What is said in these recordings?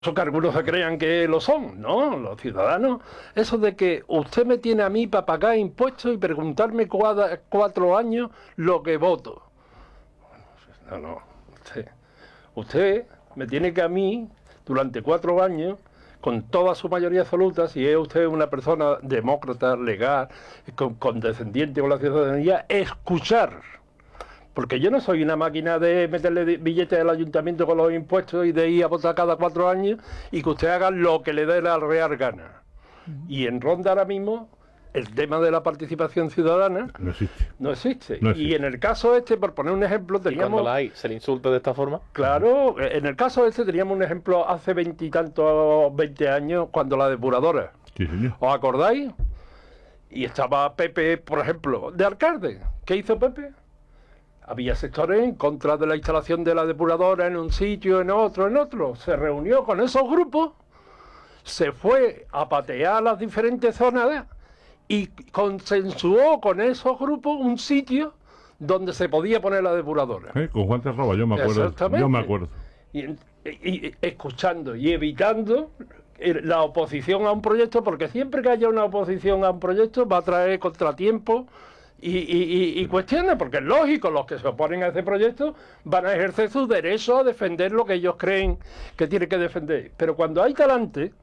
eso que algunos se crean que lo son, ¿no? Los ciudadanos, eso de que usted me tiene a mí para pagar impuestos y preguntarme 4 años lo que voto. No, usted me tiene que a mí, durante 4 años, con toda su mayoría absoluta, si es usted una persona demócrata, legal, condescendiente con la ciudadanía, escuchar. Porque yo no soy una máquina de meterle billetes al ayuntamiento con los impuestos y de ir a votar cada 4 años y que usted haga lo que le dé la real gana. Y en Ronda ahora mismo el tema de la participación ciudadana no existe. No existe. No existe. Y en el caso este, por poner un ejemplo, teníamos... ¿Y cuando la hay, se le insulta de esta forma? Claro, en el caso este teníamos un ejemplo hace 20 años, cuando la depuradora. Sí, señor. ¿Os acordáis? Y estaba Pepe, por ejemplo, de alcalde. ¿Qué hizo Pepe? Había sectores en contra de la instalación de la depuradora en un sitio, en otro. Se reunió con esos grupos, se fue a patear las diferentes zonas y consensuó con esos grupos un sitio donde se podía poner la depuradora. Con Juan Terroba, yo me acuerdo. Exactamente. Yo me acuerdo. Y escuchando y evitando la oposición a un proyecto, porque siempre que haya una oposición a un proyecto va a traer contratiempos y cuestiones, porque es lógico, los que se oponen a ese proyecto van a ejercer su derecho a defender lo que ellos creen que tienen que defender. Pero cuando hay talante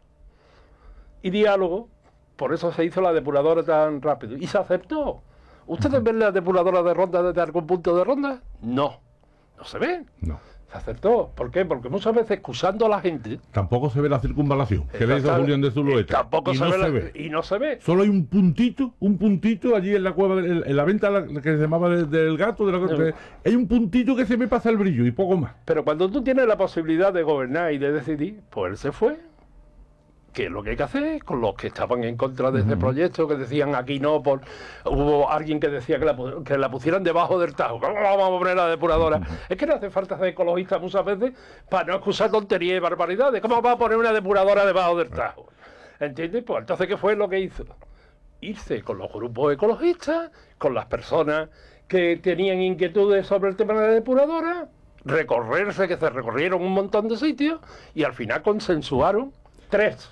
y diálogo, por eso se hizo la depuradora tan rápido y se aceptó. ¿Ustedes ven la depuradora de Ronda desde algún punto de Ronda? No se ve. No. Se acertó. ¿Por qué? Porque muchas veces, excusando a la gente... Tampoco se ve la circunvalación, que le hizo Julián de Zulueta. Tampoco se ve. Y no se ve. Solo hay un puntito allí en la cueva, en la venta que se llamaba del gato, hay un puntito que se me pasa el brillo y poco más. Pero cuando tú tienes la posibilidad de gobernar y de decidir, pues él se fue. ¿Qué es lo que hay que hacer con los que estaban en contra de ese proyecto, que decían aquí no? Hubo alguien que decía que la pusieran debajo del Tajo. ¿Cómo vamos a poner la depuradora? Es que no hace falta ser ecologista muchas veces para no excusar tonterías y barbaridades. ¿Cómo va a poner una depuradora debajo del Tajo? ¿Entiendes? Pues entonces, ¿qué fue lo que hizo? Irse con los grupos ecologistas, con las personas que tenían inquietudes sobre el tema de la depuradora, que se recorrieron un montón de sitios y al final consensuaron 3.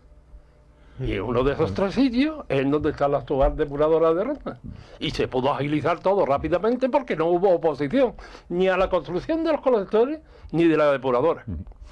Y uno de esos 3 sitios es en donde está la actual depuradora de Ronda. Y se pudo agilizar todo rápidamente porque no hubo oposición ni a la construcción de los colectores ni de la depuradora.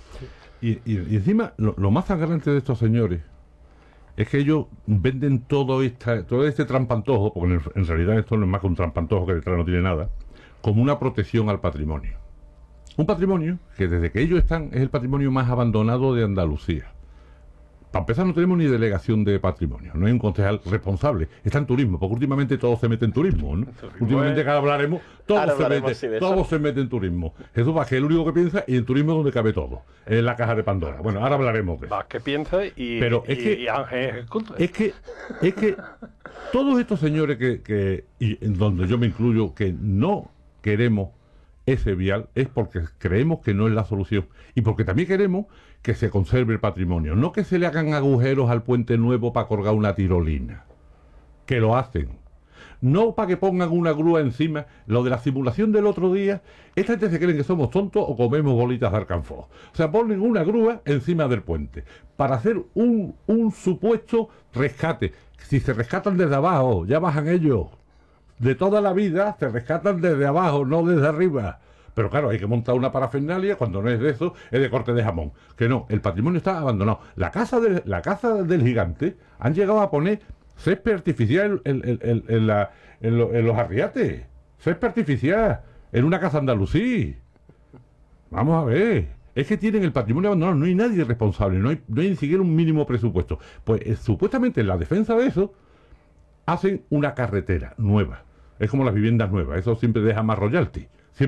Y encima, lo más sangrante de estos señores es que ellos venden todo este trampantojo, porque en realidad esto no es más que un trampantojo que detrás no tiene nada, como una protección al patrimonio. Un patrimonio que desde que ellos están es el patrimonio más abandonado de Andalucía. Para empezar, no tenemos ni delegación de patrimonio, no hay un concejal responsable, está en turismo, porque últimamente todo se mete en turismo, ¿no? Últimamente que hablaremos, todo se mete en turismo. Jesús Vázquez es el único que piensa y en turismo es donde cabe todo, en la caja de Pandora. Bueno, ahora hablaremos de eso. Vázquez piensa y Ángel ejecuta. Es que todos estos señores y en donde yo me incluyo, que no queremos ese vial, es porque creemos que no es la solución y porque también queremos que se conserve el patrimonio, no que se le hagan agujeros al puente nuevo para colgar una tirolina, que lo hacen, no para que pongan una grúa encima. Lo de la simulación del otro día, esta gente se creen que somos tontos o comemos bolitas de alcanfor. O sea, ponen una grúa encima del puente para hacer un supuesto rescate. Si se rescatan desde abajo, ya bajan ellos. De toda la vida se rescatan desde abajo, no desde arriba. Pero claro, hay que montar una parafernalia, cuando no es de eso, es de corte de jamón. Que no, el patrimonio está abandonado. La casa del gigante han llegado a poner césped artificial en los arriates. Césped artificial en una casa andalusí. Vamos a ver. Es que tienen el patrimonio abandonado, no hay nadie responsable, no hay ni siquiera un mínimo presupuesto. Pues supuestamente en la defensa de eso hacen una carretera nueva. Es como las viviendas nuevas, eso siempre deja más royalty.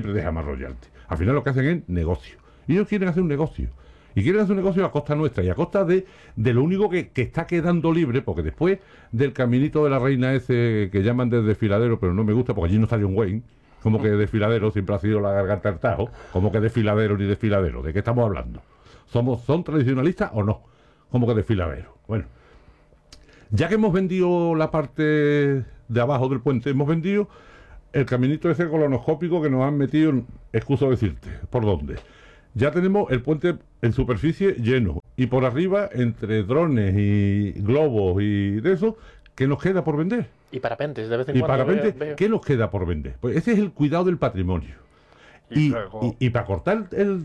Al final lo que hacen es negocio. Y ellos quieren hacer un negocio. Y quieren hacer un negocio a costa nuestra y a costa de lo único que está quedando libre, porque después del caminito de la reina ese que llaman de desfiladero, pero no me gusta porque allí no salió un Wayne, como que desfiladero siempre ha sido la garganta del Tajo, como que desfiladero ni desfiladero. ¿De qué estamos hablando? ¿Son tradicionalistas o no? Como que desfiladero. Bueno, ya que hemos vendido la parte de abajo del puente, hemos vendido el caminito ese colonoscópico que nos han metido, excuso decirte, ¿por dónde? ya tenemos el puente en superficie lleno. Y por arriba, entre drones y globos y de eso, ¿qué nos queda por vender? Y parapentes, de vez en Y cuando. parapentes, veo. ¿qué nos queda por vender? Pues ese es el cuidado del patrimonio. Y Y, luego- y para cortar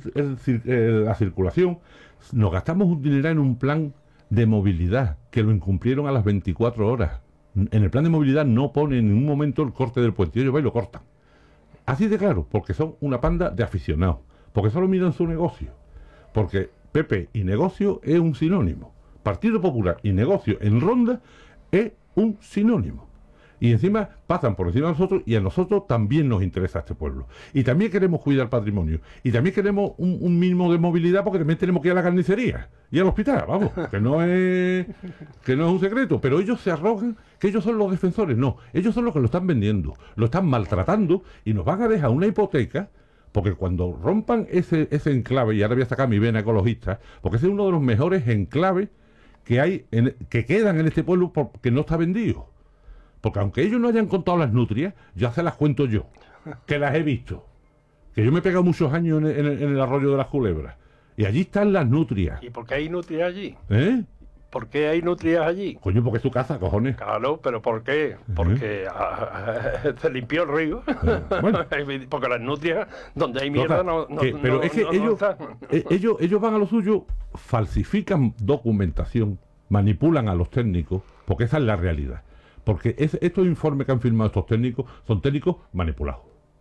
la circulación, nos gastamos un dinero en un plan de movilidad, que lo incumplieron a las 24 horas. En el plan de movilidad no pone en ningún momento el corte del puente, ellos van y lo cortan. Así de claro, porque son una panda de aficionados, porque solo miran su negocio, porque PP y negocio es un sinónimo. Partido Popular y negocio en Ronda es un sinónimo. Y encima pasan por encima de nosotros, y a nosotros también nos interesa este pueblo. Y también queremos cuidar el patrimonio. Y también queremos un mínimo de movilidad, porque también tenemos que ir a la carnicería y al hospital, vamos, que no es un secreto. Pero ellos se arrogan que ellos son los defensores. No, ellos son los que lo están vendiendo, lo están maltratando, y nos van a dejar una hipoteca. Porque cuando rompan ese enclave, y ahora voy a sacar mi vena ecologista, porque ese es uno de los mejores enclaves que hay, que quedan en este pueblo, porque no está vendido. Porque aunque ellos no hayan contado las nutrias, ya se las cuento yo, que las he visto. Que yo me he pegado muchos años en el arroyo de las Culebras. Y allí están las nutrias. ¿Y por qué hay nutrias allí? ¿Eh? ¿Por qué hay nutrias allí? Coño, porque es tu casa, cojones. Claro, pero ¿por qué? Porque se limpió el río. Bueno. Porque las nutrias, donde hay mierda, Total, no, pero es que están. ellos van a lo suyo, falsifican documentación, manipulan a los técnicos, porque esa es la realidad. Porque estos informes que han firmado estos técnicos son técnicos manipulados.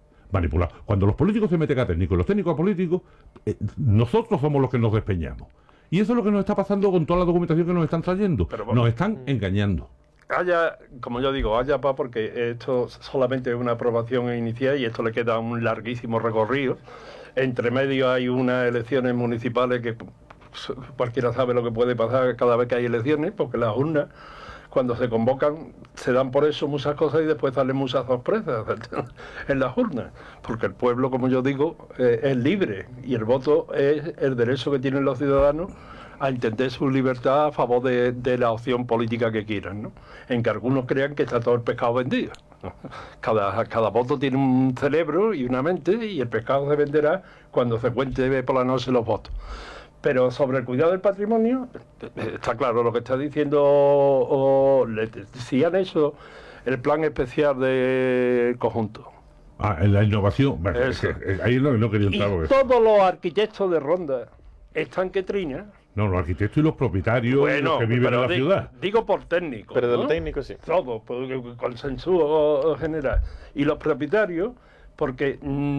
Cuando los políticos se meten a técnicos y los técnicos a políticos, nosotros somos los que nos despeñamos. Y eso es lo que nos está pasando con toda la documentación que nos están trayendo. Pero bueno. Nos están engañando. Haya, como yo digo, haya paz, porque esto solamente es una aprobación inicial y esto le queda un larguísimo recorrido. Entre medio hay unas elecciones municipales que cualquiera sabe lo que puede pasar cada vez que hay elecciones, porque las urnas, cuando se convocan, se dan por eso muchas cosas y después salen muchas sorpresas en las urnas. Porque el pueblo, como yo digo, es libre, y el voto es el derecho que tienen los ciudadanos a entender su libertad a favor de la opción política que quieran, ¿no? En que algunos crean que está todo el pescado vendido, ¿no? Cada voto tiene un cerebro y una mente, y el pescado se venderá cuando se cuente por la noche los votos. Pero sobre el cuidado del patrimonio, está claro lo que está diciendo, si han hecho el plan especial del conjunto. En la innovación, bueno, Eso. ahí no quería Y entrar. Porque todos los arquitectos de Ronda están que trinan. no, los arquitectos y los propietarios y los que viven en la ciudad. Digo por técnico. Pero de ¿no? lo técnico sí. Todo, por consenso general. Y los propietarios, porque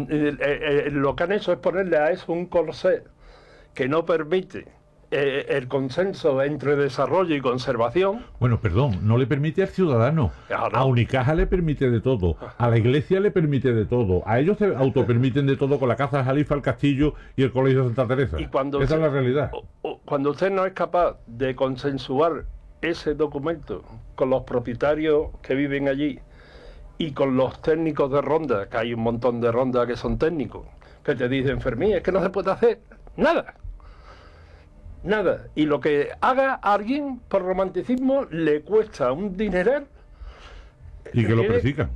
lo que han hecho es ponerle a eso un corsé que no permite el consenso entre desarrollo y conservación. Bueno, perdón, no le permite al ciudadano. Claro. A Unicaja le permite de todo. A la iglesia le permite de todo. A ellos se autopermiten de todo con la Casa de Jalifa, el Castillo y el Colegio de Santa Teresa. Y cuando Esa es la realidad. Cuando usted no es capaz de consensuar ese documento con los propietarios que viven allí y con los técnicos de Ronda, que hay un montón de Ronda que son técnicos, que te dicen, Fermín, es que no se puede hacer nada. Nada. Y lo que haga alguien por romanticismo le cuesta un dineral. Y que lo ¿Entiendes? presigan.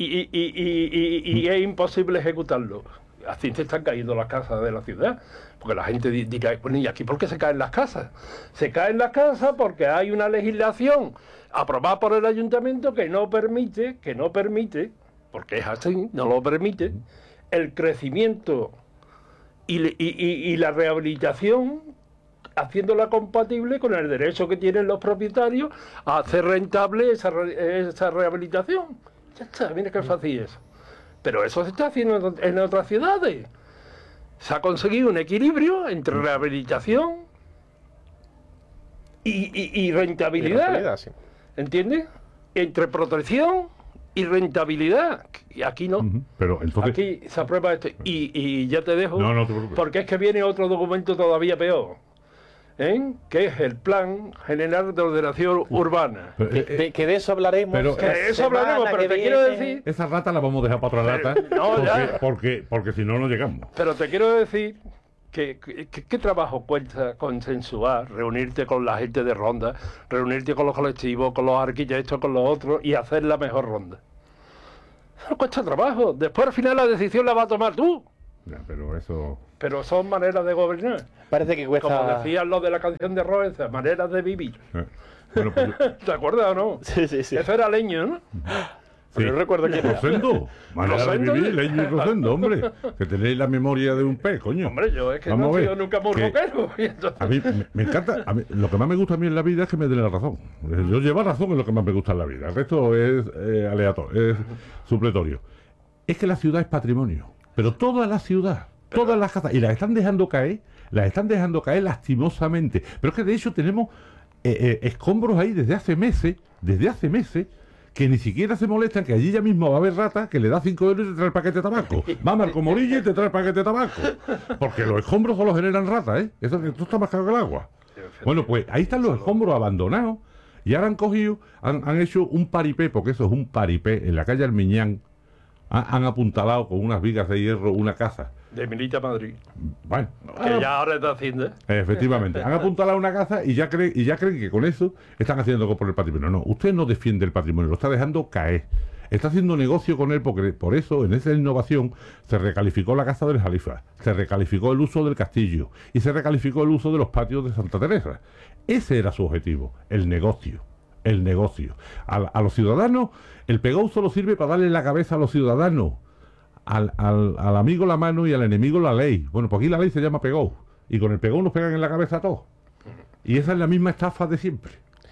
Y es imposible ejecutarlo. Así se están cayendo las casas de la ciudad. Porque la gente dirá, bueno, ¿y aquí por qué se caen las casas? Se caen las casas porque hay una legislación aprobada por el ayuntamiento que no permite, porque es así, no lo permite, el crecimiento y la rehabilitación, haciéndola compatible con el derecho que tienen los propietarios a hacer rentable esa rehabilitación. Ya está, mira qué fácil es. Pero eso se está haciendo en otras ciudades. Se ha conseguido un equilibrio entre rehabilitación y rentabilidad. Sí. ¿Entiendes? Entre protección y rentabilidad. Y aquí no. Ujú. Pero entonces, Aquí se aprueba esto. Y ya te dejo. No te preocupes. Porque es que viene otro documento todavía peor. Que es el Plan General de Ordenación Urbana. Que de eso hablaremos. pero- Que la de eso semana hablaremos, pero que te quiero viene. decir, esa rata la vamos a dejar para otra lata. no, ya. porque si no, no llegamos. pero te quiero decir que qué trabajo cuesta consensuar, reunirte con la gente de Ronda, reunirte con los colectivos, con los arquitectos, con los otros y hacer la mejor ronda. Eso cuesta trabajo. Después al final la decisión la va a tomar tú. Ya, pero eso... Pero son maneras de gobernar. Parece que Como cuesta... decían los de la canción de Roenza, maneras de vivir. Bueno, pues, ¿Te acuerdas o no? Sí. Eso era leño, ¿no? Pero no recuerdo quién era. Rosendo, manera de ¿Rosendo? vivir, Leño y Rosendo, hombre. Que tenéis la memoria de un pez, coño. Hombre, yo es que Vamos no a he ver, sido nunca muy que rockero. Y entonces- A mí me encanta, lo que más me gusta a mí en la vida es que me den la razón. Yo llevar razón es lo que más me gusta en la vida. El resto es aleatorio, es supletorio. Es que la ciudad es patrimonio. Pero toda la ciudad, todas las casas, y las están dejando caer lastimosamente. Pero es que de hecho tenemos escombros ahí desde hace meses, que ni siquiera se molestan, que allí ya mismo va a haber rata que le da 5 euros y te trae el paquete de tabaco. Va a Marco Morilla y te trae el paquete de tabaco. Porque los escombros solo generan rata, ¿eh? Esto está más caro que el agua. Bueno, pues ahí están los escombros abandonados y ahora han cogido, han hecho un paripé, porque eso es un paripé, en la calle Armiñán. Han apuntalado con unas vigas de hierro una casa. De Milita Madrid. Bueno, Que ya ahora está haciendo. efectivamente, han apuntalado una casa y ya creen que con eso están haciendo algo por el patrimonio. No, usted no defiende el patrimonio, lo está dejando caer. Está haciendo negocio con él porque por eso en esa innovación se recalificó la casa del Jalifa, se recalificó el uso del castillo y se recalificó el uso de los patios de Santa Teresa. Ese era su objetivo, el negocio. El negocio. A los ciudadanos, el pegou solo sirve para darle la cabeza a los ciudadanos. Al amigo la mano y al enemigo la ley. Bueno, pues aquí la ley se llama pegou. Y con el pegou nos pegan en la cabeza a todos. Y esa es la misma estafa de siempre.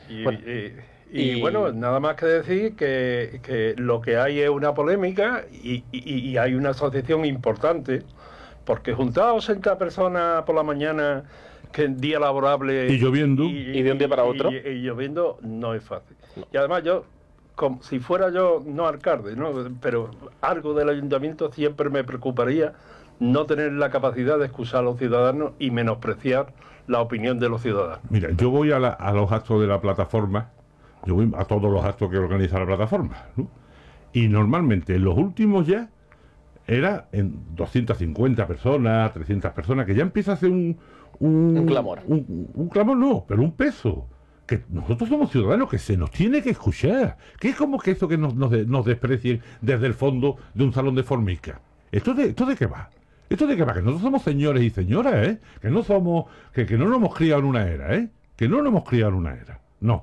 Y bueno, nada más que decir que lo que hay es una polémica y hay una asociación importante, porque juntar a 80 personas por la mañana, que en día laborable... Y lloviendo. Y de un día para otro. Y lloviendo no es fácil. Y además yo, como si fuera yo, no alcalde, ¿no? Pero algo del ayuntamiento siempre me preocuparía no tener la capacidad de excusar a los ciudadanos y menospreciar la opinión de los ciudadanos. Mira, yo voy a los actos de la plataforma, yo voy a todos los actos que organiza la plataforma, ¿no? Y normalmente en los últimos ya era en 250 personas, 300 personas, que ya empieza a ser un clamor. Un clamor no, pero un peso. Que nosotros somos ciudadanos, que se nos tiene que escuchar. Que es como que eso que nos desprecien desde el fondo de un salón de formica. ¿Esto de qué va? ¿Esto de qué va? Que nosotros somos señores y señoras, ¿eh? Que no somos, que no nos hemos criado en una era, ¿eh? Que no nos hemos criado en una era. No.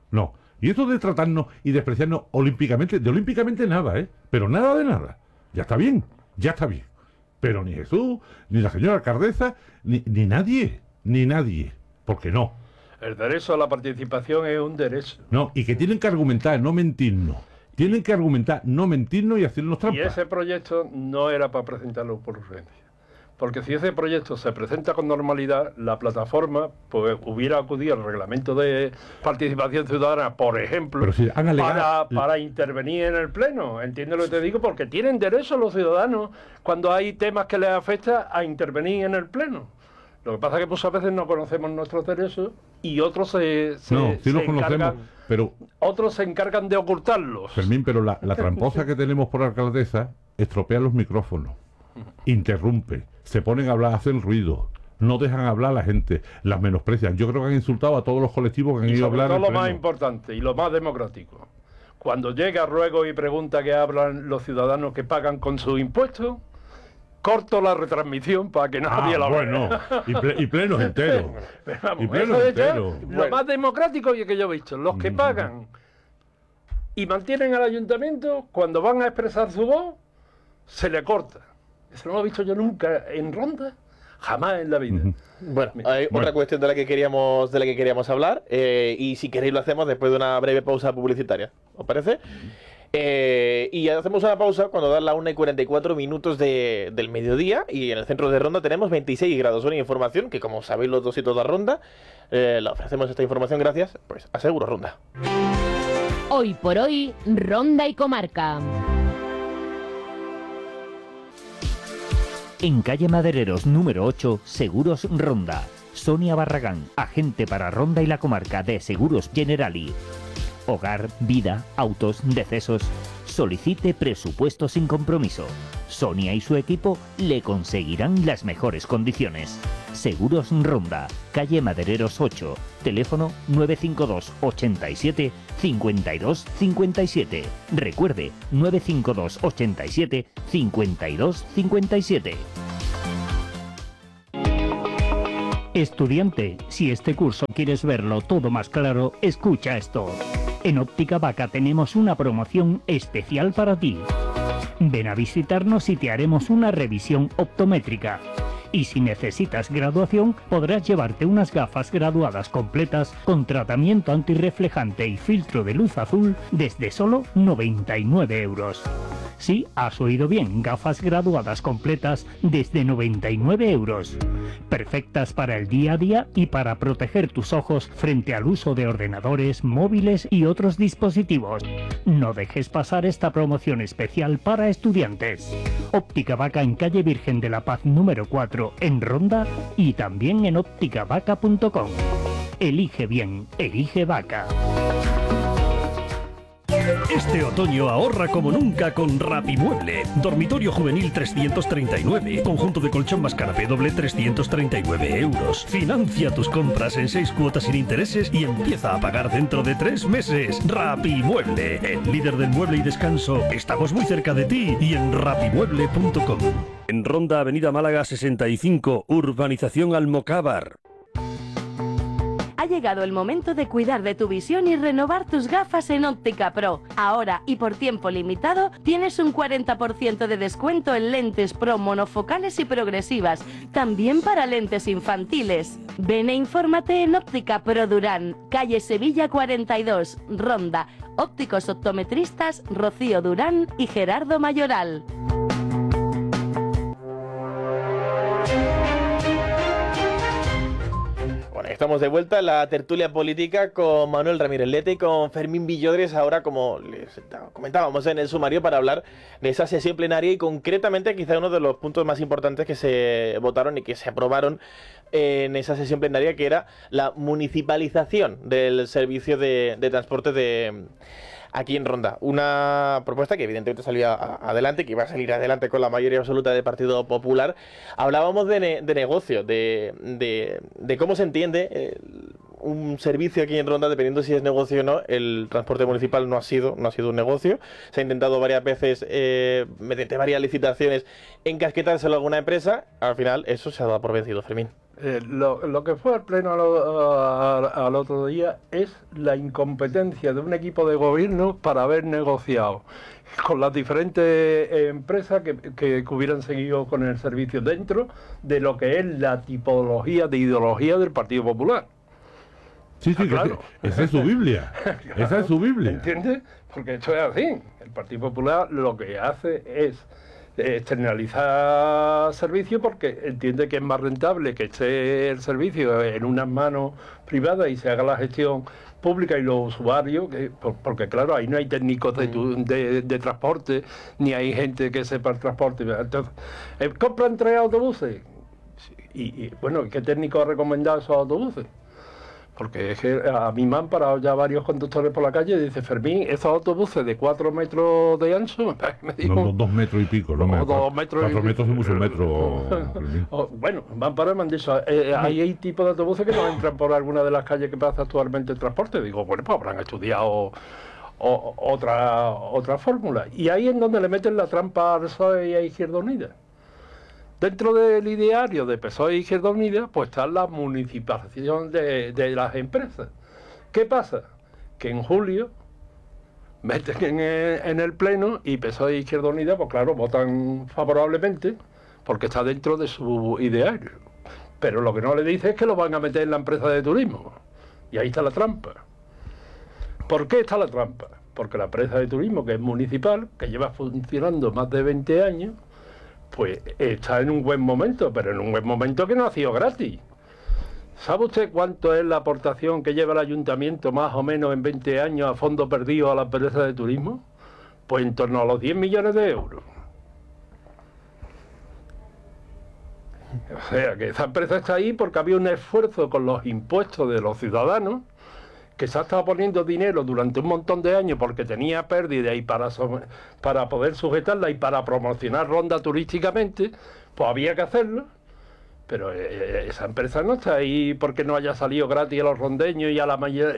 Y esto de tratarnos y despreciarnos olímpicamente, de olímpicamente nada, ¿eh? Pero nada de nada. Ya está bien. Pero ni Jesús, ni la señora alcaldesa, ni nadie. Porque no. El derecho a la participación es un derecho. No, y que tienen que argumentar, no mentirnos. Tienen que argumentar, no mentirnos y hacernos Y trampas. ese proyecto no era para presentarlo por urgencia. Porque si ese proyecto se presenta con normalidad, la plataforma pues hubiera acudido al reglamento de participación ciudadana, por ejemplo, Pero si han alegado- para intervenir en el Pleno. ¿Entiendes lo que te digo? Porque tienen derecho los ciudadanos, cuando hay temas que les afecta, a intervenir en el Pleno. Lo que pasa es que muchas veces no conocemos nuestros derechos y otros Sí los conocemos, pero otros se encargan de ocultarlos. Fermín, pero la tramposa que tenemos por alcaldesa estropea los micrófonos, interrumpe, se ponen a hablar, hacen ruido, no dejan hablar a la gente, las menosprecian. Yo creo que han insultado a todos los colectivos que han Y ido a sobre hablar. todo en lo pleno. más importante y lo más democrático. Cuando llega ruego y pregunta que hablan los ciudadanos que pagan con sus impuestos, corto la retransmisión para que nadie la vea. Bueno, y plenos enteros. Pero vamos, y plenos eso es ya enteros. lo más democrático que yo he visto. Los que pagan y mantienen al ayuntamiento, cuando van a expresar su voz, se le corta. Eso no lo he visto yo nunca en Ronda, jamás en la vida. Bueno, hay otra cuestión de la que queríamos hablar, y si queréis lo hacemos después de una breve pausa publicitaria. ¿Os parece? Y hacemos una pausa cuando dan las 1:44 del mediodía, y en el centro de Ronda tenemos 26 grados. Una información que, como sabéis los dos y toda Ronda, la ofrecemos esta información gracias pues a Seguros Ronda. Hoy por hoy, Ronda y Comarca. En calle Madereros número 8, Seguros Ronda. Sonia Barragán, agente para Ronda y la Comarca de Seguros Generali. Hogar, vida, autos, decesos. Solicite presupuesto sin compromiso. Sonia y su equipo le conseguirán las mejores condiciones. Seguros Ronda, calle Madereros 8, teléfono 952 87 52 57. Recuerde, 952 87 52 57. Estudiante, si este curso quieres verlo todo más claro, escucha esto. En Óptica Vaca tenemos una promoción especial para ti. Ven a visitarnos y te haremos una revisión optométrica. Y si necesitas graduación, podrás llevarte unas gafas graduadas completas con tratamiento antirreflejante y filtro de luz azul desde solo 99 euros. Sí, has oído bien, gafas graduadas completas desde 99 euros. Perfectas para el día a día y para proteger tus ojos frente al uso de ordenadores, móviles y otros dispositivos. No dejes pasar esta promoción especial para estudiantes. Óptica Vaca en calle Virgen de la Paz número 4 en Ronda y también en ópticavaca.com. Elige bien, elige Vaca. Este otoño ahorra como nunca con Rapimueble. Dormitorio juvenil 339. Conjunto de colchón más canapé doble 339 euros. Financia tus compras en 6 cuotas sin intereses y empieza a pagar dentro de 3 meses. Rapimueble, el líder del mueble y descanso. Estamos muy cerca de ti y en rapimueble.com. En Ronda, Avenida Málaga 65, Urbanización Almocávar. Ha llegado el momento de cuidar de tu visión y renovar tus gafas en Óptica Pro. Ahora y por tiempo limitado tienes un 40% de descuento en lentes Pro monofocales y progresivas, también para lentes infantiles. Ven e infórmate en Óptica Pro Durán, calle Sevilla 42, Ronda. Ópticos optometristas Rocío Durán y Gerardo Mayoral. Bueno, estamos de vuelta en la tertulia política con Manuel Ramírez Lete y con Fermín Villodres, ahora como les comentábamos en el sumario, para hablar de esa sesión plenaria y concretamente quizá uno de los puntos más importantes que se votaron y que se aprobaron en esa sesión plenaria, que era la municipalización del servicio de transporte de aquí en Ronda. Una propuesta que evidentemente salía adelante, que iba a salir adelante con la mayoría absoluta del Partido Popular. Hablábamos de negocio, de cómo se entiende un servicio aquí en Ronda, dependiendo si es negocio o no. El transporte municipal no ha sido un negocio. Se ha intentado varias veces, mediante varias licitaciones, encasquetárselo a alguna empresa. Al final eso se ha dado por vencido, Fermín. Lo que fue al pleno al otro día es la incompetencia de un equipo de gobierno para haber negociado con las diferentes empresas que hubieran seguido con el servicio dentro de lo que es la tipología de ideología del Partido Popular. Sí, claro. Esa es su Biblia. Claro, esa es su Biblia. ¿Entiendes? Porque esto es así. El Partido Popular lo que hace es externalizar servicio porque entiende que es más rentable que esté el servicio en unas manos privadas y se haga la gestión pública y los usuarios, porque claro, ahí no hay técnicos de transporte, ni hay gente que sepa el transporte. Entonces, compran 3 autobuses y bueno, ¿qué técnico ha recomendado esos autobuses? Porque es que a mí me han parado ya varios conductores por la calle y dice, Fermín, esos autobuses de 4 metros de ancho, me digo, no, 2 metros y pico, ¿no? 2 metros 4 metros y muchos metros. Bueno, me han parado y me han dicho, hay tipos de autobuses que no entran por alguna de las calles que pasa actualmente el transporte. Digo, bueno, pues habrán estudiado otra fórmula. Y ahí es donde le meten la trampa al PSOE y a Izquierda Unida. Dentro del ideario de PSOE y Izquierda Unida, pues está la municipalización de las empresas. ¿Qué pasa? Que en julio meten en el Pleno y PSOE y Izquierda Unida, pues claro, votan favorablemente porque está dentro de su ideario. Pero lo que no le dice es que lo van a meter en la empresa de turismo. Y ahí está la trampa. ¿Por qué está la trampa? Porque la empresa de turismo, que es municipal, que lleva funcionando más de 20 años, pues está en un buen momento, pero en un buen momento que no ha sido gratis. ¿Sabe usted cuánto es la aportación que lleva el ayuntamiento más o menos en 20 años a fondo perdido a la empresa de turismo? Pues en torno a los 10 millones de euros. O sea, que esa empresa está ahí porque había un esfuerzo con los impuestos de los ciudadanos, que se ha estado poniendo dinero durante un montón de años porque tenía pérdida y para poder sujetarla y para promocionar Ronda turísticamente, pues había que hacerlo. Pero esa empresa no está ahí porque no haya salido gratis a los rondeños y a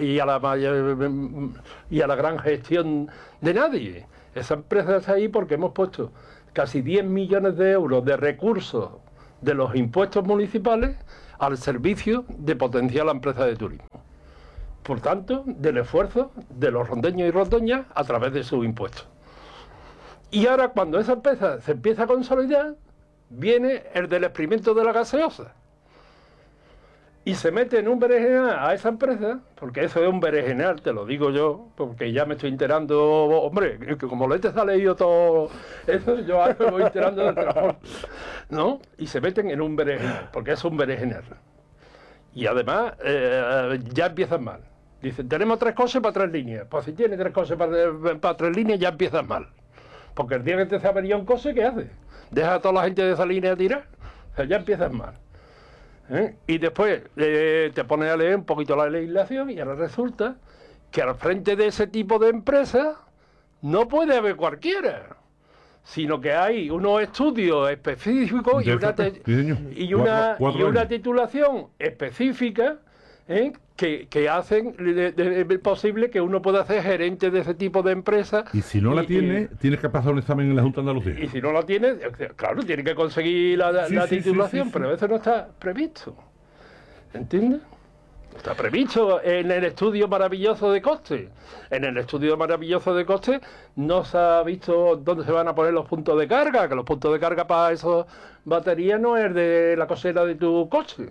la gran gestión de nadie. Esa empresa está ahí porque hemos puesto casi 10 millones de euros de recursos de los impuestos municipales al servicio de potenciar la empresa de turismo. Por tanto, del esfuerzo de los rondeños y rondeñas a través de sus impuestos. Y ahora, cuando esa empresa se empieza a consolidar, viene el del experimento de la gaseosa. Y se mete en un berenjenal a esa empresa, porque eso es un berenjenal, te lo digo yo, porque ya me estoy enterando, hombre, que como Lete se ha leído todo eso, yo ahora me voy enterando del transporte, ¿no? Y se meten en un berenjenal, porque es un berenjenal. Y además, ya empiezan mal. Dicen, tenemos 3 coches para 3 líneas. Pues si tiene 3 coches para 3 líneas, ya empiezan mal. Porque el día que te se avería un coche, ¿qué hace? Deja a toda la gente de esa línea a tirar. O sea, ya empiezan mal. Y después te pones a leer un poquito la legislación y ahora resulta que al frente de ese tipo de empresas no puede haber cualquiera, sino que hay unos estudios específicos y una titulación específica que hacen posible que uno pueda ser gerente de ese tipo de empresas. Y si no la tiene, tienes que pasar un examen en la Junta de Andalucía. Y si no la tiene, claro, tiene que conseguir la titulación, pero eso no está previsto. ¿Entiendes? Está previsto en el estudio maravilloso de costes. En el estudio maravilloso de costes no se ha visto dónde se van a poner los puntos de carga, que los puntos de carga para esas baterías no es de la cosera de tu coche.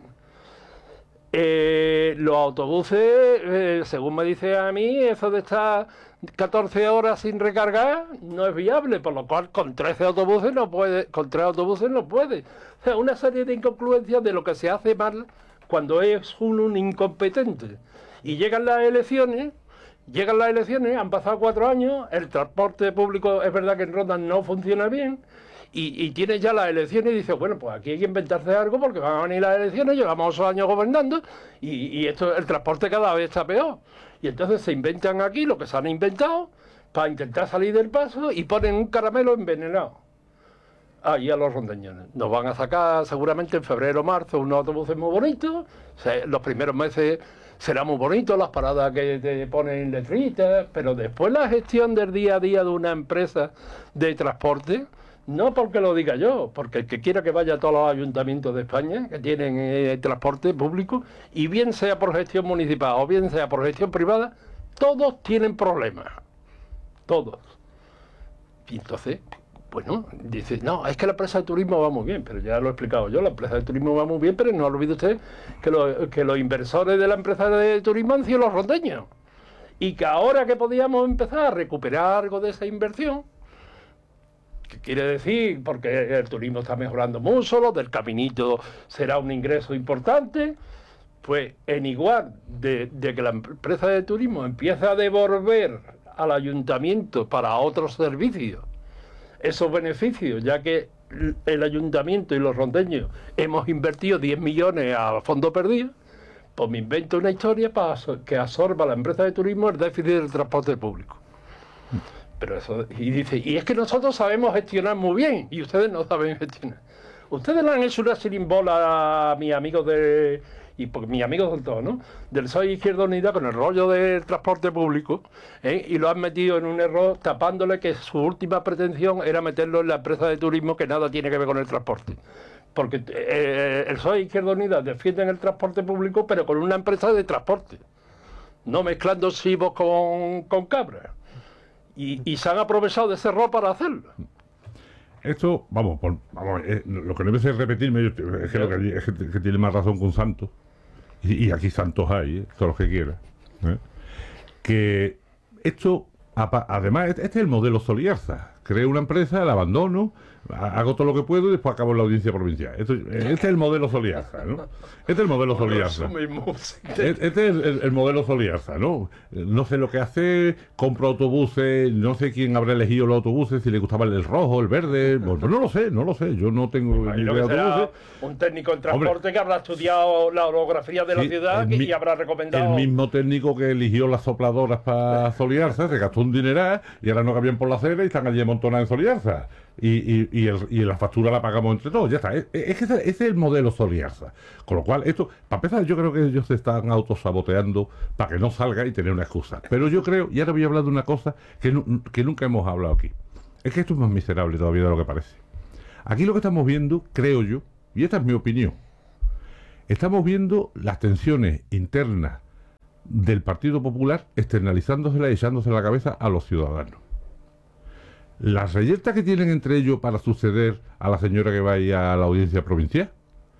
Los autobuses, según me dice a mí, eso de estar 14 horas sin recargar no es viable, por lo cual con 13 autobuses no puede, con 3 autobuses no puede. O sea, una serie de incongruencias de lo que se hace mal cuando es un incompetente. Y llegan las elecciones, han pasado 4 años, el transporte público es verdad que en Ronda no funciona bien, y tienes ya las elecciones y dices, bueno, pues aquí hay que inventarse algo porque van a venir las elecciones, llevamos 8 años gobernando y esto, el transporte cada vez está peor. Y entonces se inventan aquí lo que se han inventado para intentar salir del paso y ponen un caramelo envenenado ahí a los rondeños. Nos van a sacar seguramente en febrero o marzo unos autobuses muy bonitos, los primeros meses será muy bonito, las paradas que te ponen letritas, pero después la gestión del día a día de una empresa de transporte, no porque lo diga yo, porque el que quiera que vaya a todos los ayuntamientos de España que tienen transporte público, y bien sea por gestión municipal o bien sea por gestión privada, todos tienen problemas. Todos. Y entonces, bueno, dice, no, es que la empresa de turismo va muy bien, pero ya lo he explicado yo, la empresa de turismo va muy bien, pero no olvide usted que los inversores de la empresa de turismo han sido los rondeños. Y que ahora que podíamos empezar a recuperar algo de esa inversión, ¿qué quiere decir? Porque el turismo está mejorando mucho, lo del caminito será un ingreso importante, pues en igual de que la empresa de turismo empieza a devolver al ayuntamiento para otros servicios esos beneficios, ya que el ayuntamiento y los rondeños hemos invertido 10 millones a fondo perdido, pues me invento una historia para que absorba la empresa de turismo el déficit del transporte público. Pero eso, y dice, y es que nosotros sabemos gestionar muy bien, y ustedes no saben gestionar. Ustedes le han hecho una sirimbola a mis amigos y porque mis amigos son todos, ¿no? Del PSOE Izquierda Unida con el rollo del transporte público, y lo han metido en un error tapándole que su última pretensión era meterlo en la empresa de turismo que nada tiene que ver con el transporte. Porque el PSOE Izquierda Unida defienden el transporte público, pero con una empresa de transporte, no mezclando chivos con cabras. Y se han aprovechado de ese error para hacerlo. Esto, vamos, lo que no debe ser repetirme, es que tiene más razón que un santo, y aquí santos hay, todos los que quieran, que esto, además, este es el modelo Soliarza. Creo una empresa, la abandono, hago todo lo que puedo y después acabo en la audiencia provincial. Este es el modelo Soliarza, ¿no? Este es el modelo Soliarza. Este es el modelo Soliarza, ¿no? No sé lo que hace, compro autobuses, no sé quién habrá elegido los autobuses, si le gustaba el rojo, el verde, bueno, no lo sé, yo no tengo ni idea de autobuses. Un técnico en transporte que habrá estudiado la orografía de la ciudad y habrá recomendado. El mismo técnico que eligió las sopladoras para Soliarza, se gastó un dineral y ahora no cabían por la acera y están allí amontonadas en Soliarza. Y la factura la pagamos entre todos, ya está. Es que ese es el modelo Soliarza. Con lo cual, esto, para empezar, yo creo que ellos se están autosaboteando para que no salga y tener una excusa. Pero yo creo, y ahora voy a hablar de una cosa que nunca hemos hablado aquí. Es que esto es más miserable todavía de lo que parece. Aquí lo que estamos viendo, creo yo, y esta es mi opinión, estamos viendo las tensiones internas del Partido Popular externalizándoselas y echándose la cabeza a los ciudadanos. Las reyertas que tienen entre ellos para suceder a la señora que va a ir a la audiencia provincial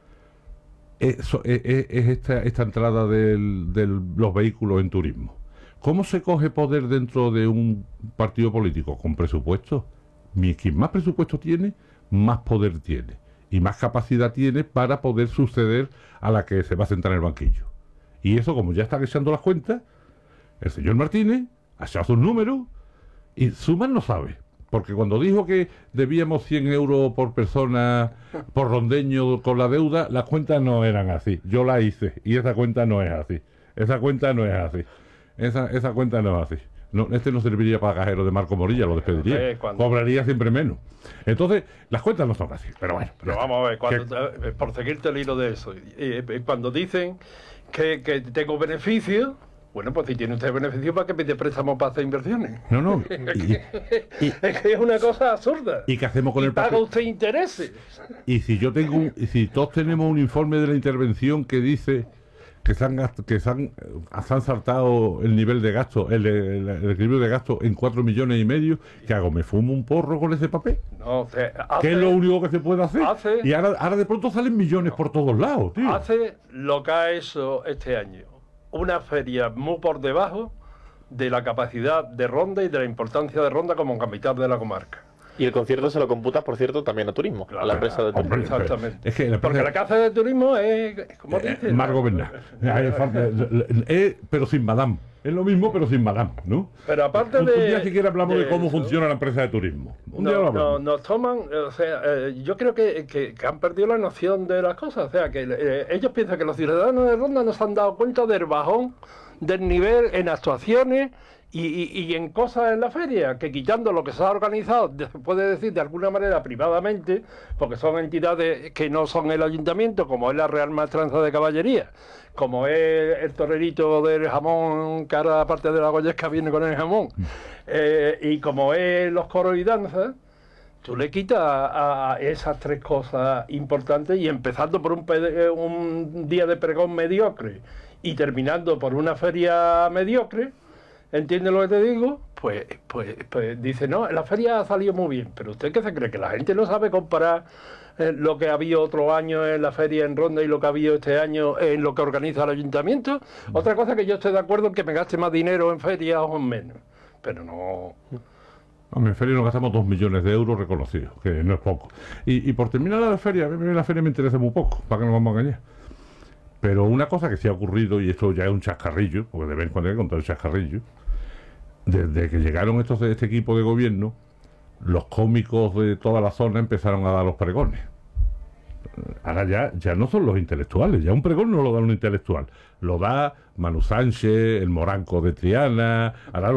es esta entrada de los vehículos en turismo. ¿Cómo se coge poder dentro de un partido político? Con presupuesto. Quien más presupuesto tiene, más poder tiene y más capacidad tiene para poder suceder a la que se va a sentar en el banquillo. Y eso, como ya están echando las cuentas, el señor Martínez ha echado sus números y sumar no sabe. Porque cuando dijo que debíamos 100 euros por persona, por rondeño con la deuda, las cuentas no eran así. Yo la hice y esa cuenta no es así. Esa cuenta no es así. Esa cuenta no es así. No, no serviría para cajero de Marco Morilla, lo despediría. Cobraría siempre menos. Entonces, las cuentas no son así. Pero bueno. Pero vamos a ver, por seguirte el hilo de eso, cuando dicen que tengo beneficios, bueno, pues si tiene usted beneficio, ¿para qué pide préstamo para hacer inversiones? No. Es que es una cosa absurda. ¿Y qué hacemos con el paga usted intereses? Y si yo tengo si todos tenemos un informe de la intervención que dice que se han saltado el nivel de gasto, el equilibrio de gasto en 4,5 millones, ¿qué hago? ¿Me fumo un porro con ese papel? No, ¿Qué es lo único que se puede hacer? Y ahora de pronto salen millones por todos lados, tío. Hace lo que ha hecho este año. Una feria muy por debajo de la capacidad de Ronda y de la importancia de Ronda como capital de la comarca. Y el concierto se lo computa, por cierto, también a turismo, claro, a la empresa de turismo. Exactamente. Es que porque la casa de turismo es, ¿cómo dices? Más gobernada. Pero sin Madame. Es lo mismo, pero sin Madame, ¿no? Pero aparte un día siquiera hablamos de cómo funciona la empresa de turismo. Nos toman, o sea, yo creo que han perdido la noción de las cosas. O sea, que ellos piensan que los ciudadanos de Ronda no se han dado cuenta del bajón del nivel en actuaciones y en cosas en la feria, que quitando lo que se ha organizado, se puede decir de alguna manera privadamente, porque son entidades que no son el ayuntamiento, como es la Real Maestranza de Caballería, como es el torerito del jamón, que ahora aparte de la goyesca viene con el jamón, y como es los coros y danzas, tú le quitas a esas tres cosas importantes, y empezando por un día de pregón mediocre y terminando por una feria mediocre, ¿entiendes lo que te digo? Pues dice, no, la feria ha salido muy bien, pero ¿usted qué se cree? ¿Que la gente no sabe comparar lo que ha habido otro año en la feria en Ronda y lo que ha habido este año en lo que organiza el ayuntamiento? Otra cosa que yo estoy de acuerdo en que me gaste más dinero en ferias o en menos, pero no... En feria nos gastamos 2 millones de euros reconocidos, que no es poco. Y por terminar la feria, a mí la feria me interesa muy poco, para que no nos vamos a engañar. Pero una cosa que sí ha ocurrido, y esto ya es un chascarrillo, porque de vez en cuando hay que contar el chascarrillo, desde que llegaron este equipo de gobierno, los cómicos de toda la zona empezaron a dar los pregones. Ahora ya no son los intelectuales, ya un pregón no lo da un intelectual, lo da Manu Sánchez, el Moranco de Triana, ahora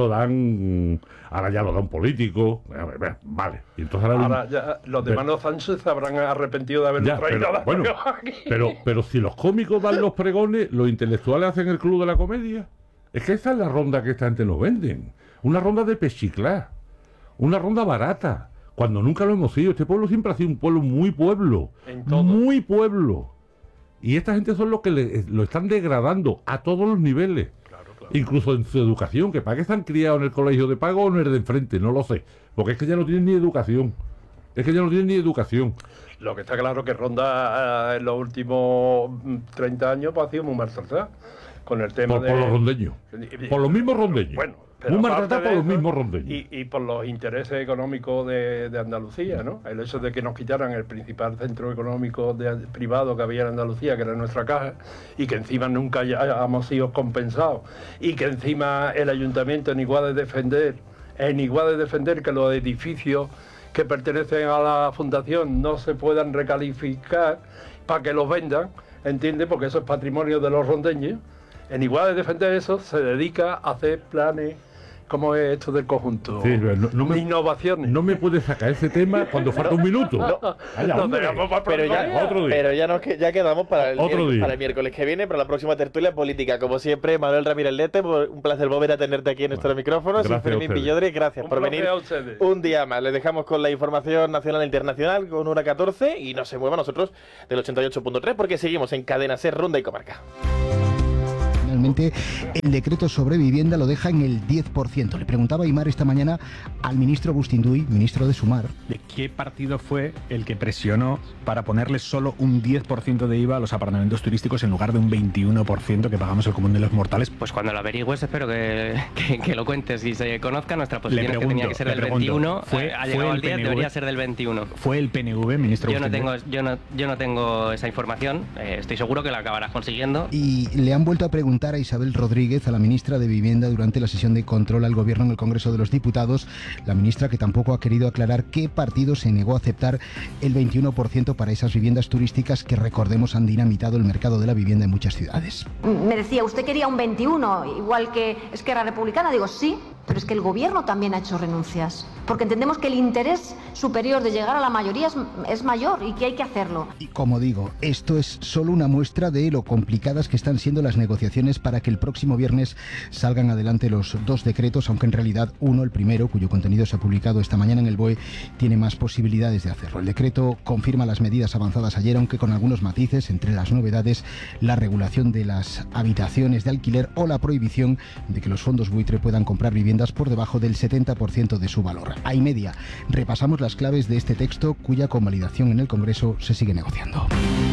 ya lo da un político, vale. Y entonces ahora ya los de Manu Sánchez se habrán arrepentido de haberlo traído a aquí. Pero si los cómicos dan los pregones, los intelectuales hacen el club de la comedia. Es que esa es la ronda que esta gente nos venden, una ronda de pechiclá, una ronda barata. Cuando nunca lo hemos sido. Este pueblo siempre ha sido un pueblo muy pueblo. Muy pueblo. Y esta gente son los que lo están degradando a todos los niveles. Claro. Incluso en su educación, que para qué están criados en el colegio de pago o en el de enfrente, no lo sé. Porque es que ya no tienen ni educación. Lo que está claro que Ronda en los últimos 30 años pues, ha sido muy maltratada. Con el tema por los rondeños. Por los mismos rondeños. Bueno. Muy maltratado por los mismos rondeños. Y por los intereses económicos de Andalucía, ¿no? El hecho de que nos quitaran el principal centro económico privado que había en Andalucía, que era nuestra caja, y que encima nunca hayamos sido compensados, y que encima el ayuntamiento en igual de defender que los edificios que pertenecen a la fundación no se puedan recalificar para que los vendan, ¿entiendes? Porque eso es patrimonio de los rondeños. En igual de defender eso, se dedica a hacer planes ¿Cómo es esto del conjunto? Sí, Innovaciones. No me puedes sacar ese tema cuando falta un minuto. Pero ya quedamos para el miércoles que viene, para la próxima tertulia política. Como siempre, Manuel Ramírez Lete, un placer volver a tenerte aquí en nuestros micrófonos. Y Fermín Villodri, gracias por venir un día más. Les dejamos con la información nacional e internacional con 1:14 y no se mueva nosotros del 88.3 porque seguimos en Cadena Ser, Ronda y Comarca. Finalmente, el decreto sobre vivienda lo deja en el 10%. Le preguntaba Aimar esta mañana al ministro Agustín Duy, ministro de Sumar. ¿De qué partido fue el que presionó para ponerle solo un 10% de IVA a los apartamentos turísticos en lugar de un 21% que pagamos el común de los mortales? Pues cuando lo averigües espero que lo cuentes y se conozca nuestra posición, que tenía que ser del 21, ha llegado al 10, debería ser del 21. ¿Fue el PNV, ministro? Yo no tengo esa información, estoy seguro que la acabarás consiguiendo. Y le han vuelto a preguntar a Isabel Rodríguez, a la ministra de Vivienda, durante la sesión de control al Gobierno en el Congreso de los Diputados, la ministra que tampoco ha querido aclarar qué partido se negó a aceptar el 21% para esas viviendas turísticas que, recordemos, han dinamitado el mercado de la vivienda en muchas ciudades. Me decía, ¿usted quería un 21, igual que Esquerra Republicana? Digo, sí, pero es que el Gobierno también ha hecho renuncias, porque entendemos que el interés superior de llegar a la mayoría es mayor y que hay que hacerlo. Y como digo, esto es solo una muestra de lo complicadas que están siendo las negociaciones para que el próximo viernes salgan adelante los dos decretos, aunque en realidad uno, el primero, cuyo contenido se ha publicado esta mañana en el BOE, tiene más posibilidades de hacerlo. El decreto confirma las medidas avanzadas ayer, aunque con algunos matices, entre las novedades, la regulación de las habitaciones de alquiler o la prohibición de que los fondos buitre puedan comprar viviendas por debajo del 70% de su valor. A y media, repasamos las claves de este texto, cuya convalidación en el Congreso se sigue negociando.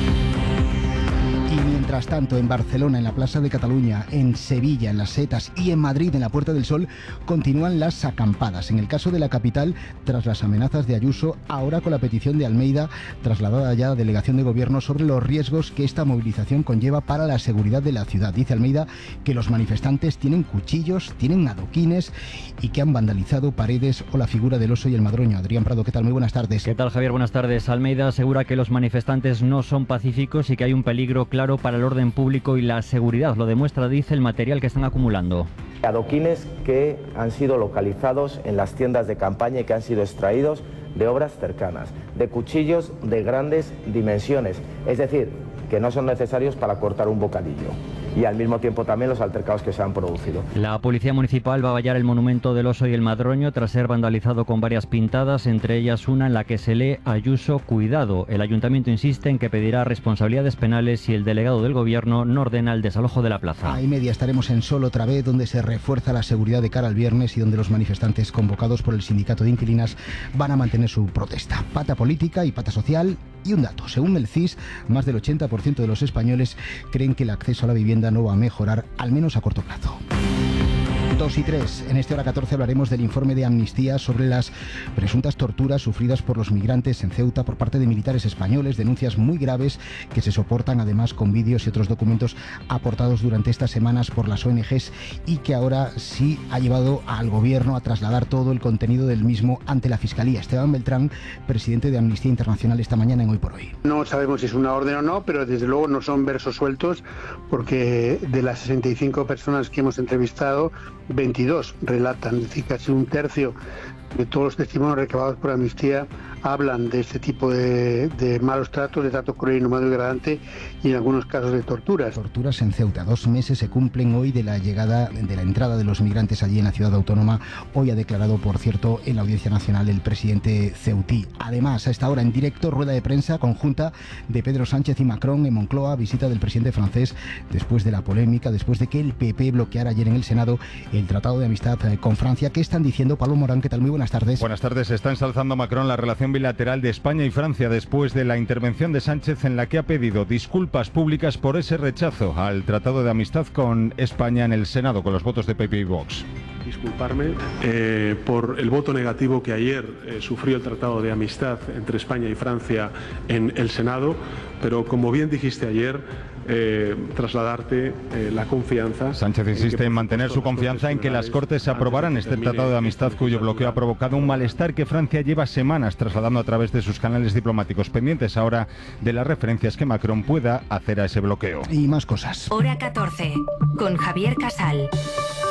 Y mientras tanto, en Barcelona, en la Plaza de Cataluña, en Sevilla, en Las Setas y en Madrid, en la Puerta del Sol, continúan las acampadas. En el caso de la capital, tras las amenazas de Ayuso, ahora con la petición de Almeida, trasladada ya a Delegación de Gobierno, sobre los riesgos que esta movilización conlleva para la seguridad de la ciudad. Dice Almeida que los manifestantes tienen cuchillos, tienen adoquines y que han vandalizado paredes o la figura del oso y el madroño. Adrián Prado, ¿qué tal? Muy buenas tardes. ¿Qué tal, Javier? Buenas tardes. Almeida asegura que los manifestantes no son pacíficos y que hay un peligro claro para el orden público y la seguridad. Lo demuestra, dice, el material que están acumulando. Adoquines que han sido localizados en las tiendas de campaña y que han sido extraídos de obras cercanas, de cuchillos de grandes dimensiones, es decir, que no son necesarios para cortar un bocadillo. Y al mismo tiempo también los altercados que se han producido. La Policía Municipal va a vallar el monumento del oso y el madroño tras ser vandalizado con varias pintadas, entre ellas una en la que se lee Ayuso, cuidado. El Ayuntamiento insiste en que pedirá responsabilidades penales si el delegado del Gobierno no ordena el desalojo de la plaza. A y media estaremos en Sol otra vez, donde se refuerza la seguridad de cara al viernes y donde los manifestantes convocados por el sindicato de inquilinas van a mantener su protesta. Pata política y pata social. Y un dato, según el CIS, más del 80% de los españoles creen que el acceso a la vivienda no va a mejorar, al menos a corto plazo. 2 y 3. En este hora 14 hablaremos del informe de Amnistía sobre las presuntas torturas sufridas por los migrantes en Ceuta por parte de militares españoles, denuncias muy graves que se soportan además con vídeos y otros documentos aportados durante estas semanas por las ONGs y que ahora sí ha llevado al Gobierno a trasladar todo el contenido del mismo ante la Fiscalía. Esteban Beltrán, presidente de Amnistía Internacional, esta mañana en Hoy por Hoy. No sabemos si es una orden o no, pero desde luego no son versos sueltos, porque de las 65 personas que hemos entrevistado, 22 relatan, es decir, casi un tercio de todos los testimonios recabados por Amnistía hablan de este tipo de malos tratos, de trato cruel, inhumano y degradante y en algunos casos de torturas. Torturas en Ceuta. 2 meses se cumplen hoy de la entrada de los migrantes allí en la ciudad autónoma. Hoy ha declarado, por cierto, en la Audiencia Nacional el presidente ceutí. Además, a esta hora en directo, rueda de prensa conjunta de Pedro Sánchez y Macron en Moncloa, visita del presidente francés después de la polémica, después de que el PP bloqueara ayer en el Senado el Tratado de Amistad con Francia. ¿Qué están diciendo? Pablo Morán, ¿qué tal? Muy buenas tardes. Buenas tardes. Está ensalzando Macron la relación bilateral de España y Francia después de la intervención de Sánchez en la que ha pedido disculpas públicas por ese rechazo al Tratado de Amistad con España en el Senado con los votos de PP y Vox. Disculparme por el voto negativo que ayer sufrió el Tratado de Amistad entre España y Francia en el Senado, pero como bien dijiste ayer, trasladarte la confianza. Sánchez insiste en mantener su confianza en que las Cortes aprobaran este Tratado de Amistad cuyo bloqueo ha provocado un malestar que Francia lleva semanas trasladando a través de sus canales diplomáticos, pendientes ahora de las referencias que Macron pueda hacer a ese bloqueo. Y más cosas. Hora 14, con Javier Casal.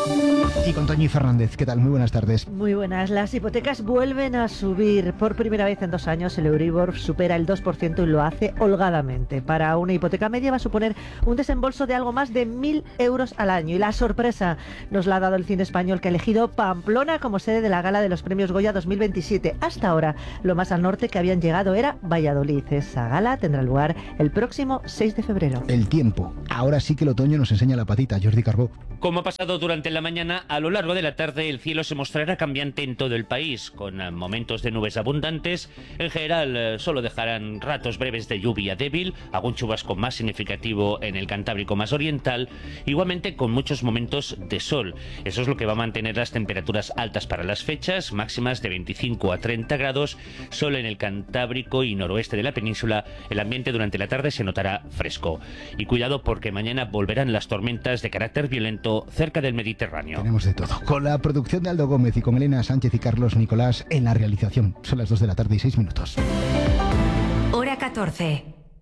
Y con Toñi Fernández, ¿qué tal? Muy buenas tardes. Muy buenas. Las hipotecas vuelven a subir. Por primera vez en 2 años el Euribor supera el 2% y lo hace holgadamente. Para una hipoteca media va a suponer un desembolso de algo más de 1.000 euros al año. Y la sorpresa nos la ha dado el cine español, que ha elegido Pamplona como sede de la gala de los premios Goya 2027. Hasta ahora, lo más al norte que habían llegado era Valladolid. Esa gala tendrá lugar el próximo 6 de febrero. El tiempo. Ahora sí que el otoño nos enseña la patita. Jordi Carbó. Como ha pasado durante la mañana, a lo largo de la tarde el cielo se mostrará cambiante en todo el país, con momentos de nubes abundantes. En general, solo dejarán ratos breves de lluvia débil, algún chubasco más significativo en el Cantábrico más oriental, igualmente con muchos momentos de sol. Eso es lo que va a mantener las temperaturas altas para las fechas, máximas de 25 a 30 grados. Solo en el Cantábrico y noroeste de la península el ambiente durante la tarde se notará fresco. Y cuidado, porque mañana volverán las tormentas de carácter violento cerca del Mediterráneo. Tenemos de todo. Con la producción de Aldo Gómez y con Elena Sánchez y Carlos Nicolás en la realización. Son las 2 de la tarde y 6 minutos. Hora 14.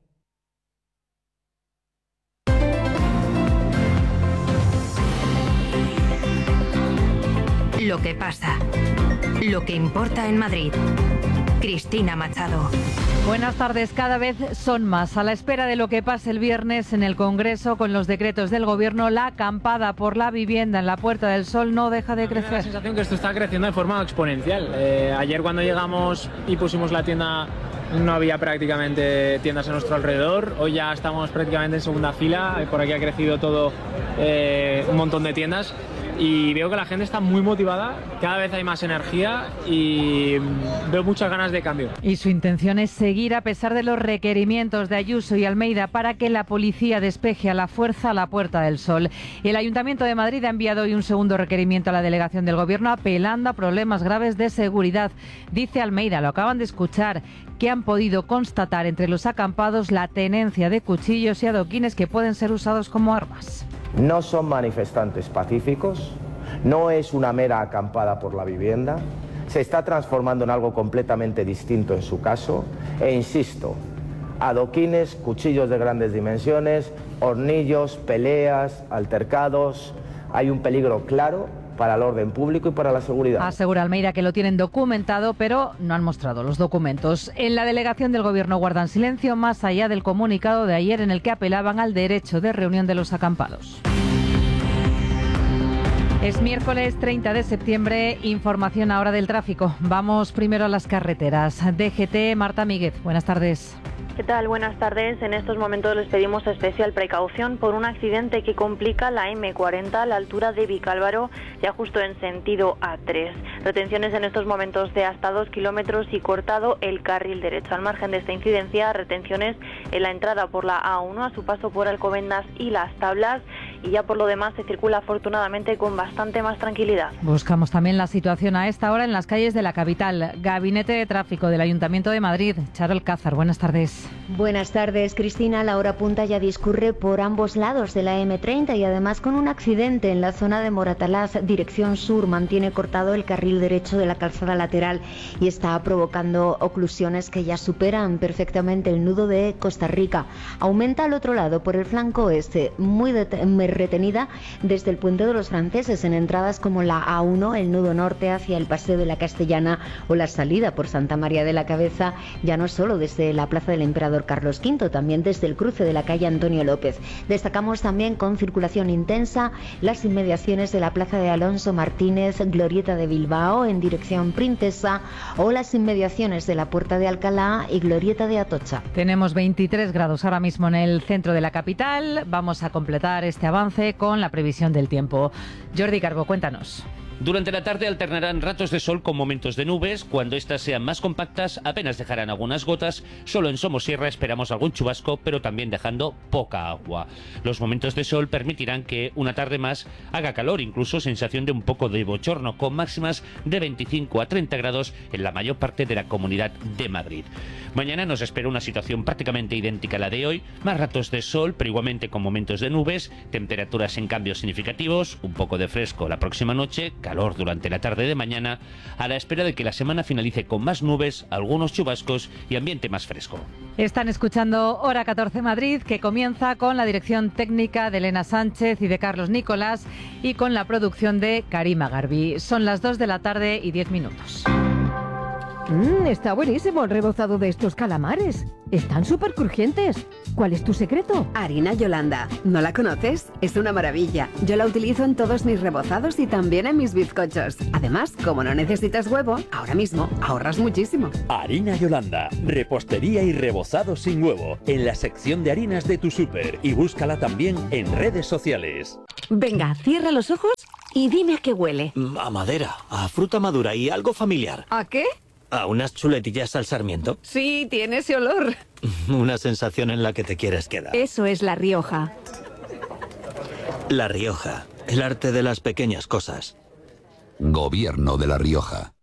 Lo que pasa. Lo que importa en Madrid. Cristina Machado. Buenas tardes. Cada vez son más. A la espera de lo que pase el viernes en el Congreso con los decretos del Gobierno, la acampada por la vivienda en la Puerta del Sol no deja de crecer. Me da la sensación que esto está creciendo de forma exponencial. Ayer cuando llegamos y pusimos la tienda no había prácticamente tiendas a nuestro alrededor. Hoy ya estamos prácticamente en segunda fila. Por aquí ha crecido todo, un montón de tiendas. Y veo que la gente está muy motivada, cada vez hay más energía y veo muchas ganas de cambio. Y su intención es seguir a pesar de los requerimientos de Ayuso y Almeida para que la policía despeje a la fuerza la Puerta del Sol. El Ayuntamiento de Madrid ha enviado hoy un segundo requerimiento a la delegación del Gobierno apelando a problemas graves de seguridad. Dice Almeida, lo acaban de escuchar, que han podido constatar entre los acampados la tenencia de cuchillos y adoquines que pueden ser usados como armas. No son manifestantes pacíficos, no es una mera acampada por la vivienda, se está transformando en algo completamente distinto en su caso, e insisto, adoquines, cuchillos de grandes dimensiones, hornillos, peleas, altercados, hay un peligro claro para el orden público y para la seguridad. Asegura Almeida que lo tienen documentado, pero no han mostrado los documentos. En la delegación del Gobierno guardan silencio más allá del comunicado de ayer en el que apelaban al derecho de reunión de los acampados. Es miércoles 30 de septiembre, información ahora del tráfico. Vamos primero a las carreteras. DGT, Marta Míguez, buenas tardes. ¿Qué tal? Buenas tardes. En estos momentos les pedimos especial precaución por un accidente que complica la M40 a la altura de Vicálvaro, ya justo en sentido A3. Retenciones en estos momentos de hasta 2 kilómetros y cortado el carril derecho. Al margen de esta incidencia, retenciones en la entrada por la A1 a su paso por Alcobendas y Las Tablas, y ya por lo demás se circula afortunadamente con bastante más tranquilidad. Buscamos también la situación a esta hora en las calles de la capital. Gabinete de Tráfico del Ayuntamiento de Madrid. Charo Alcázar, buenas tardes. Buenas tardes, Cristina. La hora punta ya discurre por ambos lados de la M30 y además con un accidente en la zona de Moratalaz, dirección sur. Mantiene cortado el carril derecho de la calzada lateral y está provocando oclusiones que ya superan perfectamente el nudo de Costa Rica. Aumenta al otro lado por el flanco oeste, muy retenida desde el Puente de los Franceses en entradas como la A1, el nudo norte hacia el Paseo de la Castellana o la salida por Santa María de la Cabeza, ya no solo desde la Plaza del Emperador Carlos V, también desde el cruce de la calle Antonio López. Destacamos también con circulación intensa las inmediaciones de la Plaza de Alonso Martínez, Glorieta de Bilbao en dirección Princesa, o las inmediaciones de la Puerta de Alcalá y Glorieta de Atocha. Tenemos 23 grados ahora mismo en el centro de la capital. Vamos a completar este avance con la previsión del tiempo. Jordi Carbó, cuéntanos. Durante la tarde alternarán ratos de sol con momentos de nubes. Cuando estas sean más compactas, apenas dejarán algunas gotas. Solo en Somosierra esperamos algún chubasco, pero también dejando poca agua. Los momentos de sol permitirán que una tarde más haga calor, incluso sensación de un poco de bochorno, con máximas de 25 a 30 grados en la mayor parte de la Comunidad de Madrid. Mañana nos espera una situación prácticamente idéntica a la de hoy, más ratos de sol, pero igualmente con momentos de nubes, temperaturas en cambios significativos, un poco de fresco la próxima noche, calor durante la tarde de mañana, a la espera de que la semana finalice con más nubes, algunos chubascos y ambiente más fresco. Están escuchando Hora 14 Madrid, que comienza con la dirección técnica de Elena Sánchez y de Carlos Nicolás, y con la producción de Karima Garbi. Son las 2 de la tarde y 10 minutos. Está buenísimo el rebozado de estos calamares. Están súper crujientes. ¿Cuál es tu secreto? Harina Yolanda. ¿No la conoces? Es una maravilla. Yo la utilizo en todos mis rebozados y también en mis bizcochos. Además, como no necesitas huevo, ahora mismo ahorras muchísimo. Harina Yolanda. Repostería y rebozado sin huevo. En la sección de harinas de tu súper. Y búscala también en redes sociales. Venga, cierra los ojos y dime a qué huele. A madera, a fruta madura y algo familiar. ¿A qué? ¿A unas chuletillas al sarmiento? Sí, tiene ese olor. Una sensación en la que te quieres quedar. Eso es La Rioja. La Rioja, el arte de las pequeñas cosas. Gobierno de La Rioja.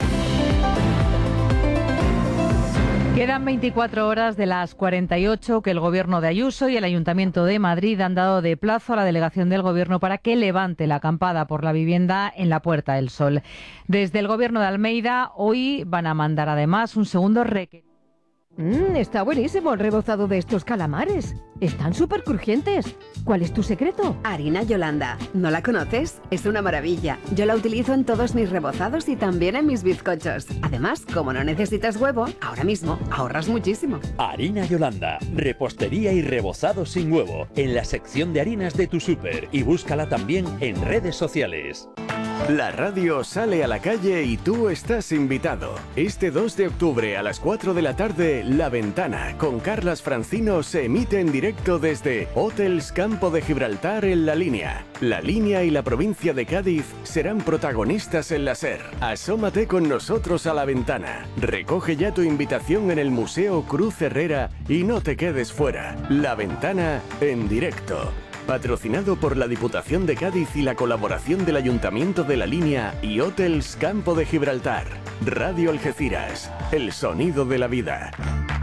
Quedan 24 horas de las 48 que el Gobierno de Ayuso y el Ayuntamiento de Madrid han dado de plazo a la delegación del Gobierno para que levante la acampada por la vivienda en la Puerta del Sol. Desde el Gobierno de Almeida hoy van a mandar además un segundo requerimiento. Está buenísimo el rebozado de estos calamares. Están súper crujientes. ¿Cuál es tu secreto? Harina Yolanda. ¿No la conoces? Es una maravilla. Yo la utilizo en todos mis rebozados y también en mis bizcochos. Además, como no necesitas huevo, ahora mismo ahorras muchísimo. Harina Yolanda. Repostería y rebozado sin huevo. En la sección de harinas de tu súper. Y búscala también en redes sociales. La radio sale a la calle y tú estás invitado. Este 2 de octubre a las 4 de la tarde, La Ventana, con Carlas Francino, se emite en directo desde Hotels Campo de Gibraltar en La Línea. La Línea y la provincia de Cádiz serán protagonistas en la SER. Asómate con nosotros a La Ventana. Recoge ya tu invitación en el Museo Cruz Herrera y no te quedes fuera. La Ventana en directo. Patrocinado por la Diputación de Cádiz y la colaboración del Ayuntamiento de La Línea y Hotels Campo de Gibraltar. Radio Algeciras, el sonido de la vida.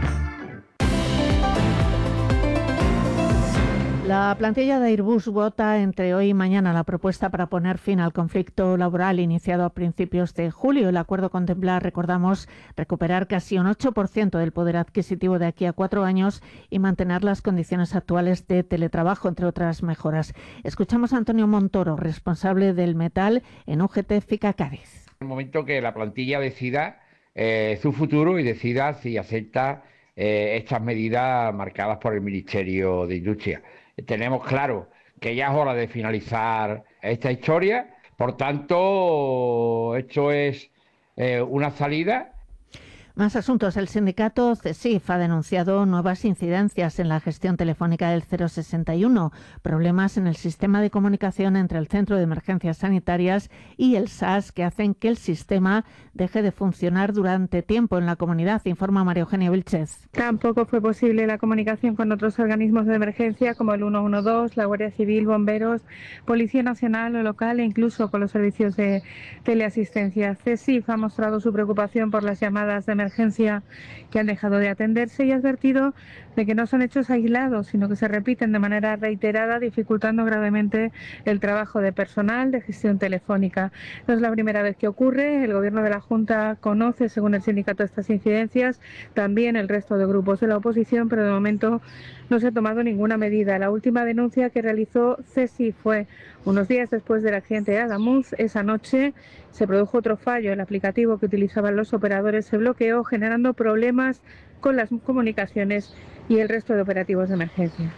La plantilla de Airbus vota entre hoy y mañana la propuesta para poner fin al conflicto laboral iniciado a principios de julio. El acuerdo contempla, recordamos, recuperar casi un 8% del poder adquisitivo de aquí a 4 años y mantener las condiciones actuales de teletrabajo, entre otras mejoras. Escuchamos a Antonio Montoro, responsable del metal en UGT FICA Cádiz. En el momento que la plantilla decida su futuro y decida si acepta estas medidas marcadas por el Ministerio de Industria. Tenemos claro que ya es hora de finalizar esta historia, por tanto, esto es una salida. Más asuntos. El sindicato CESIF ha denunciado nuevas incidencias en la gestión telefónica del 061, problemas en el sistema de comunicación entre el Centro de Emergencias Sanitarias y el SAS que hacen que el sistema deje de funcionar durante tiempo en la comunidad, informa María Eugenia Vilchez. Tampoco fue posible la comunicación con otros organismos de emergencia como el 112, la Guardia Civil, bomberos, Policía Nacional o local e incluso con los servicios de teleasistencia. CESIF ha mostrado su preocupación por las llamadas de emergencia que han dejado de atenderse y ha advertido de que no son hechos aislados, sino que se repiten de manera reiterada, dificultando gravemente el trabajo de personal de gestión telefónica. No es la primera vez que ocurre. El Gobierno de la Junta conoce, según el sindicato, estas incidencias, también el resto de grupos de la oposición, pero de momento no se ha tomado ninguna medida. La última denuncia que realizó CESI fue unos días después del accidente de Adamuz. Esa noche se produjo otro fallo. El aplicativo que utilizaban los operadores se bloqueó, generando problemas con las comunicaciones y el resto de operativos de emergencia.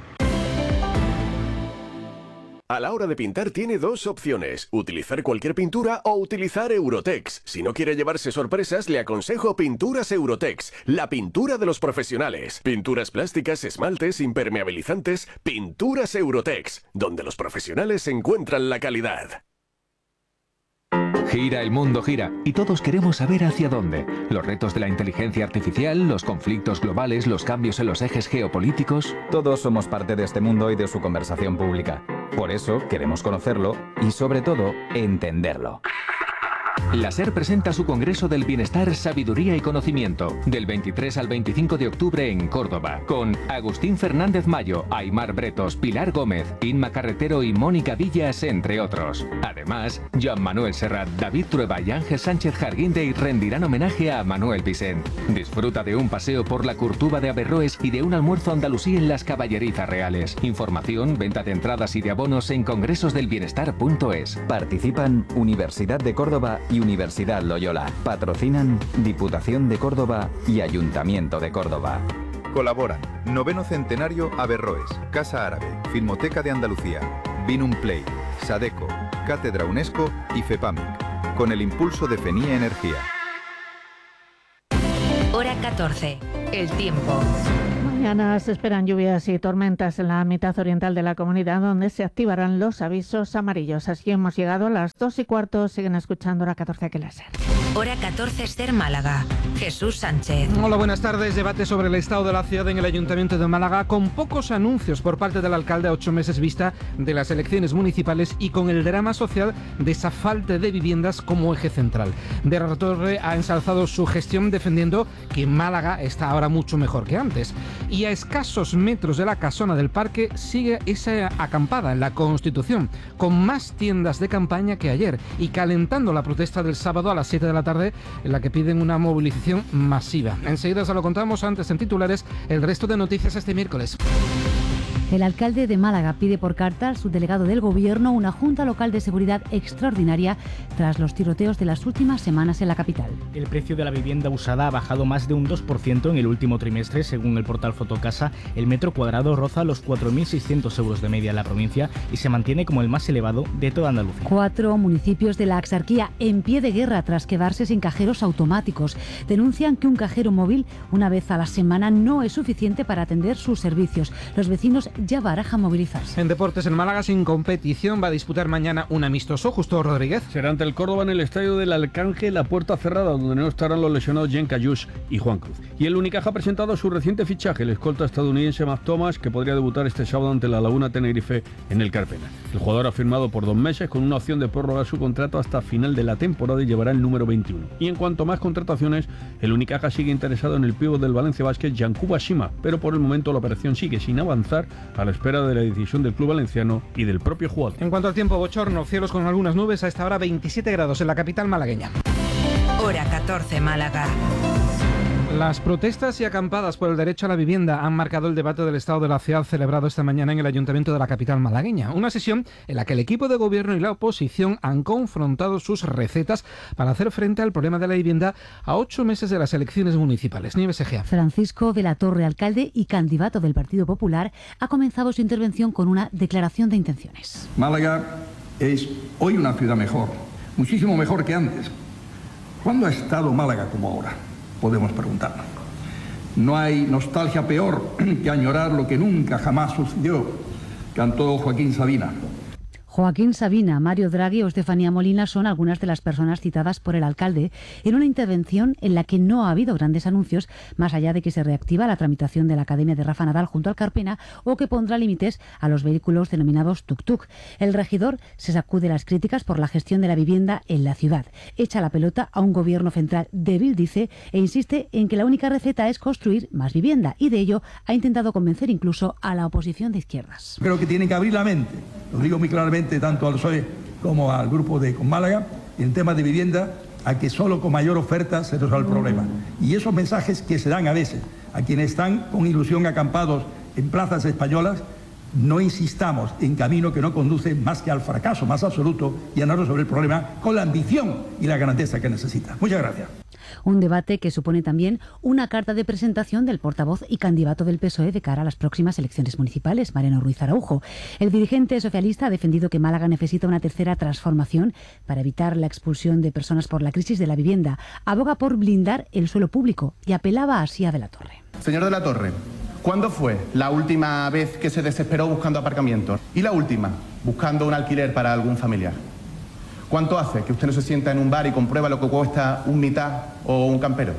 A la hora de pintar tiene dos opciones, utilizar cualquier pintura o utilizar Eurotex. Si no quiere llevarse sorpresas, le aconsejo Pinturas Eurotex, la pintura de los profesionales. Pinturas plásticas, esmaltes, impermeabilizantes, Pinturas Eurotex, donde los profesionales encuentran la calidad. Gira, el mundo gira, y todos queremos saber hacia dónde. Los retos de la inteligencia artificial, los conflictos globales, los cambios en los ejes geopolíticos. Todos somos parte de este mundo y de su conversación pública. Por eso queremos conocerlo y, sobre todo, entenderlo. La SER presenta su Congreso del Bienestar, Sabiduría y Conocimiento, del 23 al 25 de octubre en Córdoba, con Agustín Fernández Mayo, Aimar Bretos, Pilar Gómez, Inma Carretero y Mónica Villas, entre otros. Además, Joan Manuel Serrat, David Trueba y Ángel Sánchez Jarguindey rendirán homenaje a Manuel Vicent. Disfruta de un paseo por la Curtuba de Averroes y de un almuerzo andalusí en las Caballerizas Reales. Información, venta de entradas y de abonos en congresosdelbienestar.es. Participan Universidad de Córdoba y Universidad Loyola. Patrocinan Diputación de Córdoba y Ayuntamiento de Córdoba. Colaboran Noveno Centenario Averroes, Casa Árabe, Filmoteca de Andalucía, Vinum Play, Sadeco, Cátedra UNESCO y FEPAMIC, con el impulso de FENIE Energía. Hora 14. El tiempo. Mañana se esperan lluvias y tormentas en la mitad oriental de la comunidad, donde se activarán los avisos amarillos. Así hemos llegado a las 2:15. Siguen escuchando Hora 14 aquí en la SER. Hora 14 SER Málaga. Jesús Sánchez. Hola, buenas tardes. Debate sobre el estado de la ciudad en el Ayuntamiento de Málaga, con pocos anuncios por parte del alcalde a 8 meses vista de las elecciones municipales y con el drama social de esa falta de viviendas como eje central. De la Torre ha ensalzado su gestión defendiendo que Málaga está ahora mucho mejor que antes. Y a escasos metros de la casona del parque sigue esa acampada en la Constitución, con más tiendas de campaña que ayer y calentando la protesta del sábado a las 7 de la tarde, en la que piden una movilización masiva. Enseguida se lo contamos, antes en titulares el resto de noticias este miércoles. El alcalde de Málaga pide por carta al subdelegado del Gobierno una Junta Local de Seguridad extraordinaria tras los tiroteos de las últimas semanas en la capital. El precio de la vivienda usada ha bajado más de un 2% en el último trimestre, según el portal Fotocasa. El metro cuadrado roza los 4.600 euros de media en la provincia y se mantiene como el más elevado de toda Andalucía. 4 municipios de la Axarquía en pie de guerra tras quedarse sin cajeros automáticos. Denuncian que un cajero móvil una vez a la semana no es suficiente para atender sus servicios. Los vecinos ya barajan movilizarse. En deportes, en Málaga sin competición va a disputar mañana un amistoso. Justo Rodríguez. Será ante el Córdoba en el estadio del Arcángel, la puerta cerrada, donde no estarán los lesionados Jen Cayús y Juan Cruz. Y el Unicaja ha presentado su reciente fichaje, el escolta estadounidense Matt Thomas, que podría debutar este sábado ante la Laguna Tenerife en el Carpena. El jugador ha firmado por 2 meses con una opción de prórrogar su contrato hasta final de la temporada y llevará el número 21. Y en cuanto a más contrataciones, el Unicaja sigue interesado en el pívot del Valencia Basket, Yankuba Shima, pero por el momento la operación sigue sin avanzar a la espera de la decisión del club valenciano y del propio jugador. En cuanto al tiempo, bochorno, cielos con algunas nubes, a esta hora 27 grados en la capital malagueña. Hora 14 Málaga. Las protestas y acampadas por el derecho a la vivienda han marcado el debate del estado de la ciudad celebrado esta mañana en el Ayuntamiento de la capital malagueña. Una sesión en la que el equipo de gobierno y la oposición han confrontado sus recetas para hacer frente al problema de la vivienda a 8 meses de las elecciones municipales. Nieves Egea. Francisco de la Torre, alcalde y candidato del Partido Popular, ha comenzado su intervención con una declaración de intenciones. Málaga es hoy una ciudad mejor, muchísimo mejor que antes. ¿Cuándo ha estado Málaga como ahora? Podemos preguntarnos. No hay nostalgia peor que añorar lo que nunca jamás sucedió, cantó Joaquín Sabina. Joaquín Sabina, Mario Draghi o Estefanía Molina son algunas de las personas citadas por el alcalde en una intervención en la que no ha habido grandes anuncios, más allá de que se reactiva la tramitación de la Academia de Rafa Nadal junto al Carpena o que pondrá límites a los vehículos denominados tuk-tuk. El regidor se sacude las críticas por la gestión de la vivienda en la ciudad. Echa la pelota a un gobierno central débil, dice, e insiste en que la única receta es construir más vivienda, y de ello ha intentado convencer incluso a la oposición de izquierdas. Creo que tiene que abrir la mente, lo digo muy claramente, tanto al PSOE como al grupo de Con Málaga, en temas de vivienda, a que solo con mayor oferta se resuelve el problema. Y esos mensajes que se dan a veces a quienes están con ilusión acampados en plazas españolas, no insistamos en camino que no conduce más que al fracaso más absoluto y a no resolver el problema con la ambición y la grandeza que necesita. Muchas gracias. Un debate que supone también una carta de presentación del portavoz y candidato del PSOE de cara a las próximas elecciones municipales, Mariano Ruiz Araujo. El dirigente socialista ha defendido que Málaga necesita una tercera transformación para evitar la expulsión de personas por la crisis de la vivienda. Aboga por blindar el suelo público y apelaba así a De la Torre. Señor De la Torre, ¿cuándo fue la última vez que se desesperó buscando aparcamientos? Y la última, buscando un alquiler para algún familiar. ¿Cuánto hace que usted no se sienta en un bar y comprueba lo que cuesta un mitad o un campero?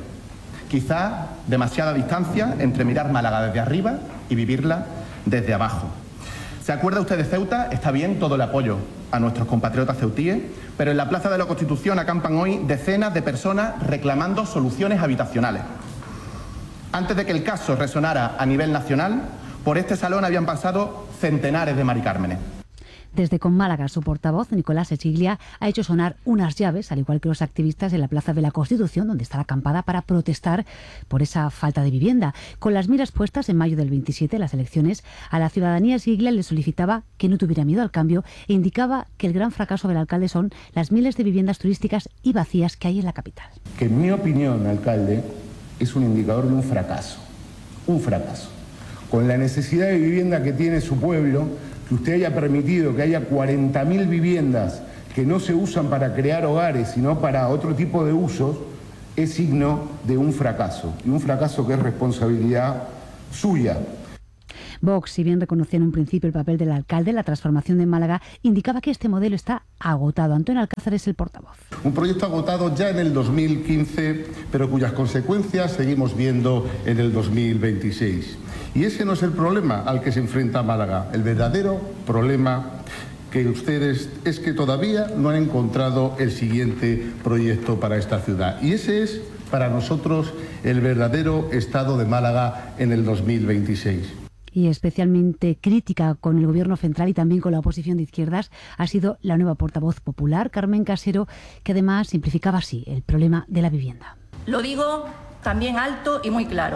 Quizá demasiada distancia entre mirar Málaga desde arriba y vivirla desde abajo. ¿Se acuerda usted de Ceuta? Está bien todo el apoyo. a nuestros compatriotas ceutíes, pero en la Plaza de la Constitución acampan hoy decenas de personas reclamando soluciones habitacionales. Antes de que el caso resonara a nivel nacional, por este salón habían pasado centenares de Mari Cármenes. Desde Con Málaga, su portavoz, Nicolás Eschiglia, ha hecho sonar unas llaves, al igual que los activistas en la Plaza de la Constitución, donde está la acampada para protestar por esa falta de vivienda. Con las miras puestas en mayo del 27, las elecciones, a la ciudadanía Eschiglia le solicitaba que no tuviera miedo al cambio e indicaba que el gran fracaso del alcalde son las miles de viviendas turísticas y vacías que hay en la capital. Que en mi opinión, alcalde, es un indicador de un fracaso. Un fracaso. Con la necesidad de vivienda que tiene su pueblo, que usted haya permitido que haya 40.000 viviendas que no se usan para crear hogares, sino para otro tipo de usos, es signo de un fracaso. Y un fracaso que es responsabilidad suya. Vox, si bien reconocía en un principio el papel del alcalde, la transformación de Málaga indicaba que este modelo está agotado. Antonio Alcázar es el portavoz. Un proyecto agotado ya en el 2015, pero cuyas consecuencias seguimos viendo en el 2026. Y ese no es el problema al que se enfrenta Málaga. El verdadero problema que ustedes es que todavía no han encontrado el siguiente proyecto para esta ciudad. Y ese es, para nosotros, el verdadero estado de Málaga en el 2026. Y especialmente crítica con el gobierno central y también con la oposición de izquierdas ha sido la nueva portavoz popular, Carmen Casero, que además simplificaba así el problema de la vivienda. Lo digo también alto y muy claro.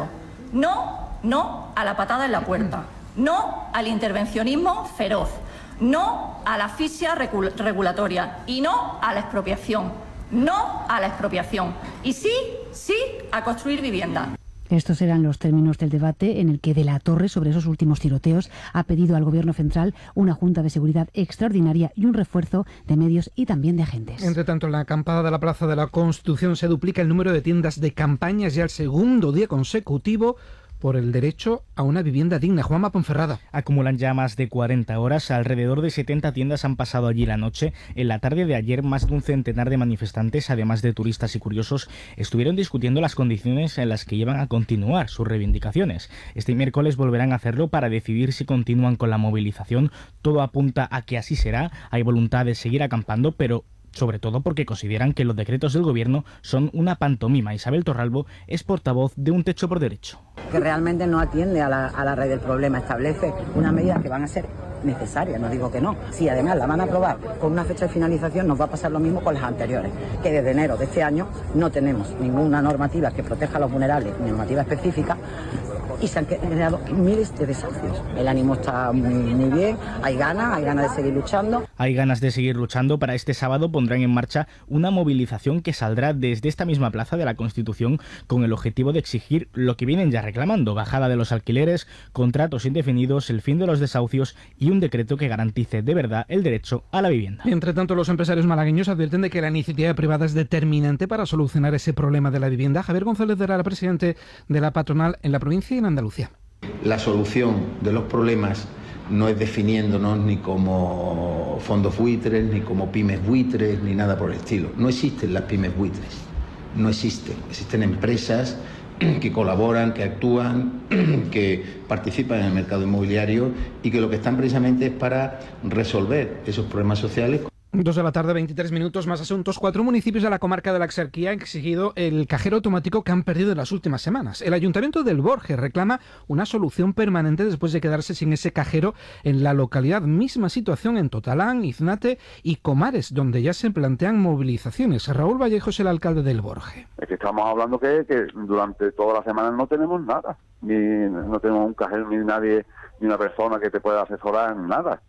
No a la patada en la puerta. No al intervencionismo feroz. No a la asfixia regulatoria. Y no a la expropiación. No a la expropiación. Y sí a construir vivienda. Estos eran los términos del debate en el que De la Torre, sobre esos últimos tiroteos, ha pedido al Gobierno central una Junta de Seguridad extraordinaria y un refuerzo de medios y también de agentes. Entre tanto, en la acampada de la Plaza de la Constitución se duplica el número de tiendas de campañas ya el segundo día consecutivo por el derecho a una vivienda digna. Juanma Ponferrada. Acumulan ya más de 40 horas. Alrededor de 70 tiendas han pasado allí la noche. En la tarde de ayer, más de un centenar de manifestantes, además de turistas y curiosos, estuvieron discutiendo las condiciones en las que iban a continuar sus reivindicaciones. Este miércoles volverán a hacerlo para decidir si continúan con la movilización. Todo apunta a que así será. Hay voluntad de seguir acampando, pero sobre todo porque consideran que los decretos del gobierno son una pantomima. Isabel Torralbo es portavoz de Un Techo por Derecho. Que realmente no atiende a la raíz del problema, establece unas medidas que van a ser necesarias, no digo que no. Si además la van a aprobar con una fecha de finalización, nos va a pasar lo mismo con las anteriores, que desde enero de este año no tenemos ninguna normativa que proteja a los vulnerables, normativa específica, y se han creado miles de desahucios. El ánimo está muy bien, hay ganas de seguir luchando. Hay ganas de seguir luchando. Para este sábado pondrán en marcha una movilización que saldrá desde esta misma Plaza de la Constitución con el objetivo de exigir lo que vienen ya reclamando: bajada de los alquileres, contratos indefinidos, el fin de los desahucios y un decreto que garantice de verdad el derecho a la vivienda. Entre tanto, los empresarios malagueños advierten de que la iniciativa privada es determinante para solucionar ese problema de la vivienda. Javier González de Lara, presidente de la patronal en la provincia y en Andalucía. La solución de los problemas no es definiéndonos ni como fondos buitres, ni como pymes buitres, ni nada por el estilo. No existen las pymes buitres, no existen. Existen empresas que colaboran, que actúan, que participan en el mercado inmobiliario y que lo que están precisamente es para resolver esos problemas sociales. 2 de la tarde, 23 minutos, más asuntos. 4 municipios de la comarca de la Axarquía han exigido el cajero automático que han perdido en las últimas semanas. El Ayuntamiento del Borges reclama una solución permanente después de quedarse sin ese cajero en la localidad. Misma situación en Totalán, Iznate y Comares, donde ya se plantean movilizaciones. Raúl Vallejo es el alcalde del Borges. Es que estamos hablando que durante toda la semana no tenemos nada. No tenemos un cajero, ni nadie, ni una persona que te pueda asesorar en nada.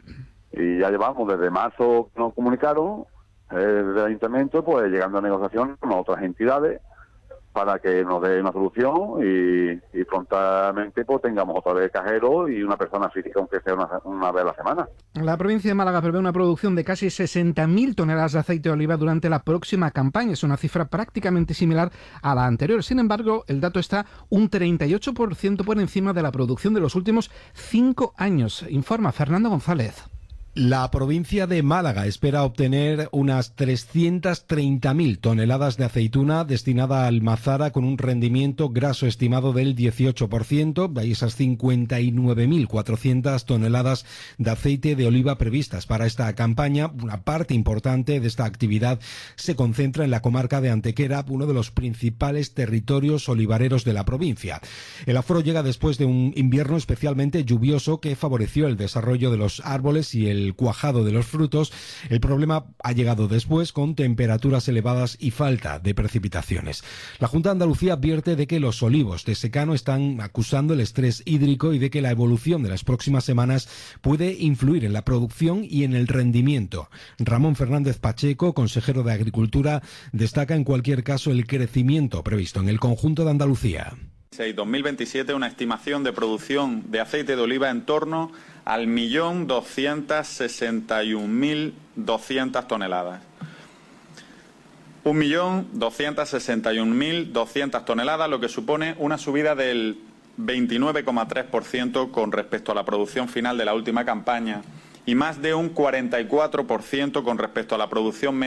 Y ya llevamos desde marzo que nos comunicaron del ayuntamiento, pues llegando a negociación con otras entidades para que nos dé una solución y prontamente pues tengamos otra vez cajero y una persona física, aunque sea una vez a la semana. La provincia de Málaga prevé una producción de casi 60.000 toneladas de aceite de oliva durante la próxima campaña. Es una cifra prácticamente similar a la anterior. Sin embargo, el dato está un 38% por encima de la producción de los últimos 5 años, informa Fernando González. La provincia de Málaga espera obtener unas 330.000 toneladas de aceituna destinada a almazara con un rendimiento graso estimado del 18%, de ahí esas 59.400 toneladas de aceite de oliva previstas para esta campaña. Una parte importante de esta actividad se concentra en la comarca de Antequera, uno de los principales territorios olivareros de la provincia. El aforo llega después de un invierno especialmente lluvioso que favoreció el desarrollo de los árboles y el cuajado de los frutos. El problema ha llegado después con temperaturas elevadas y falta de precipitaciones. La Junta de Andalucía advierte de que los olivos de secano están acusando el estrés hídrico y de que la evolución de las próximas semanas puede influir en la producción y en el rendimiento. Ramón Fernández Pacheco, consejero de Agricultura, destaca en cualquier caso el crecimiento previsto en el conjunto de Andalucía. 2027 una estimación de producción de aceite de oliva en torno al 1.261.200 toneladas. 1.261.200 toneladas, lo que supone una subida del 29,3% con respecto a la producción final de la última campaña y más de un 44% con respecto a la producción media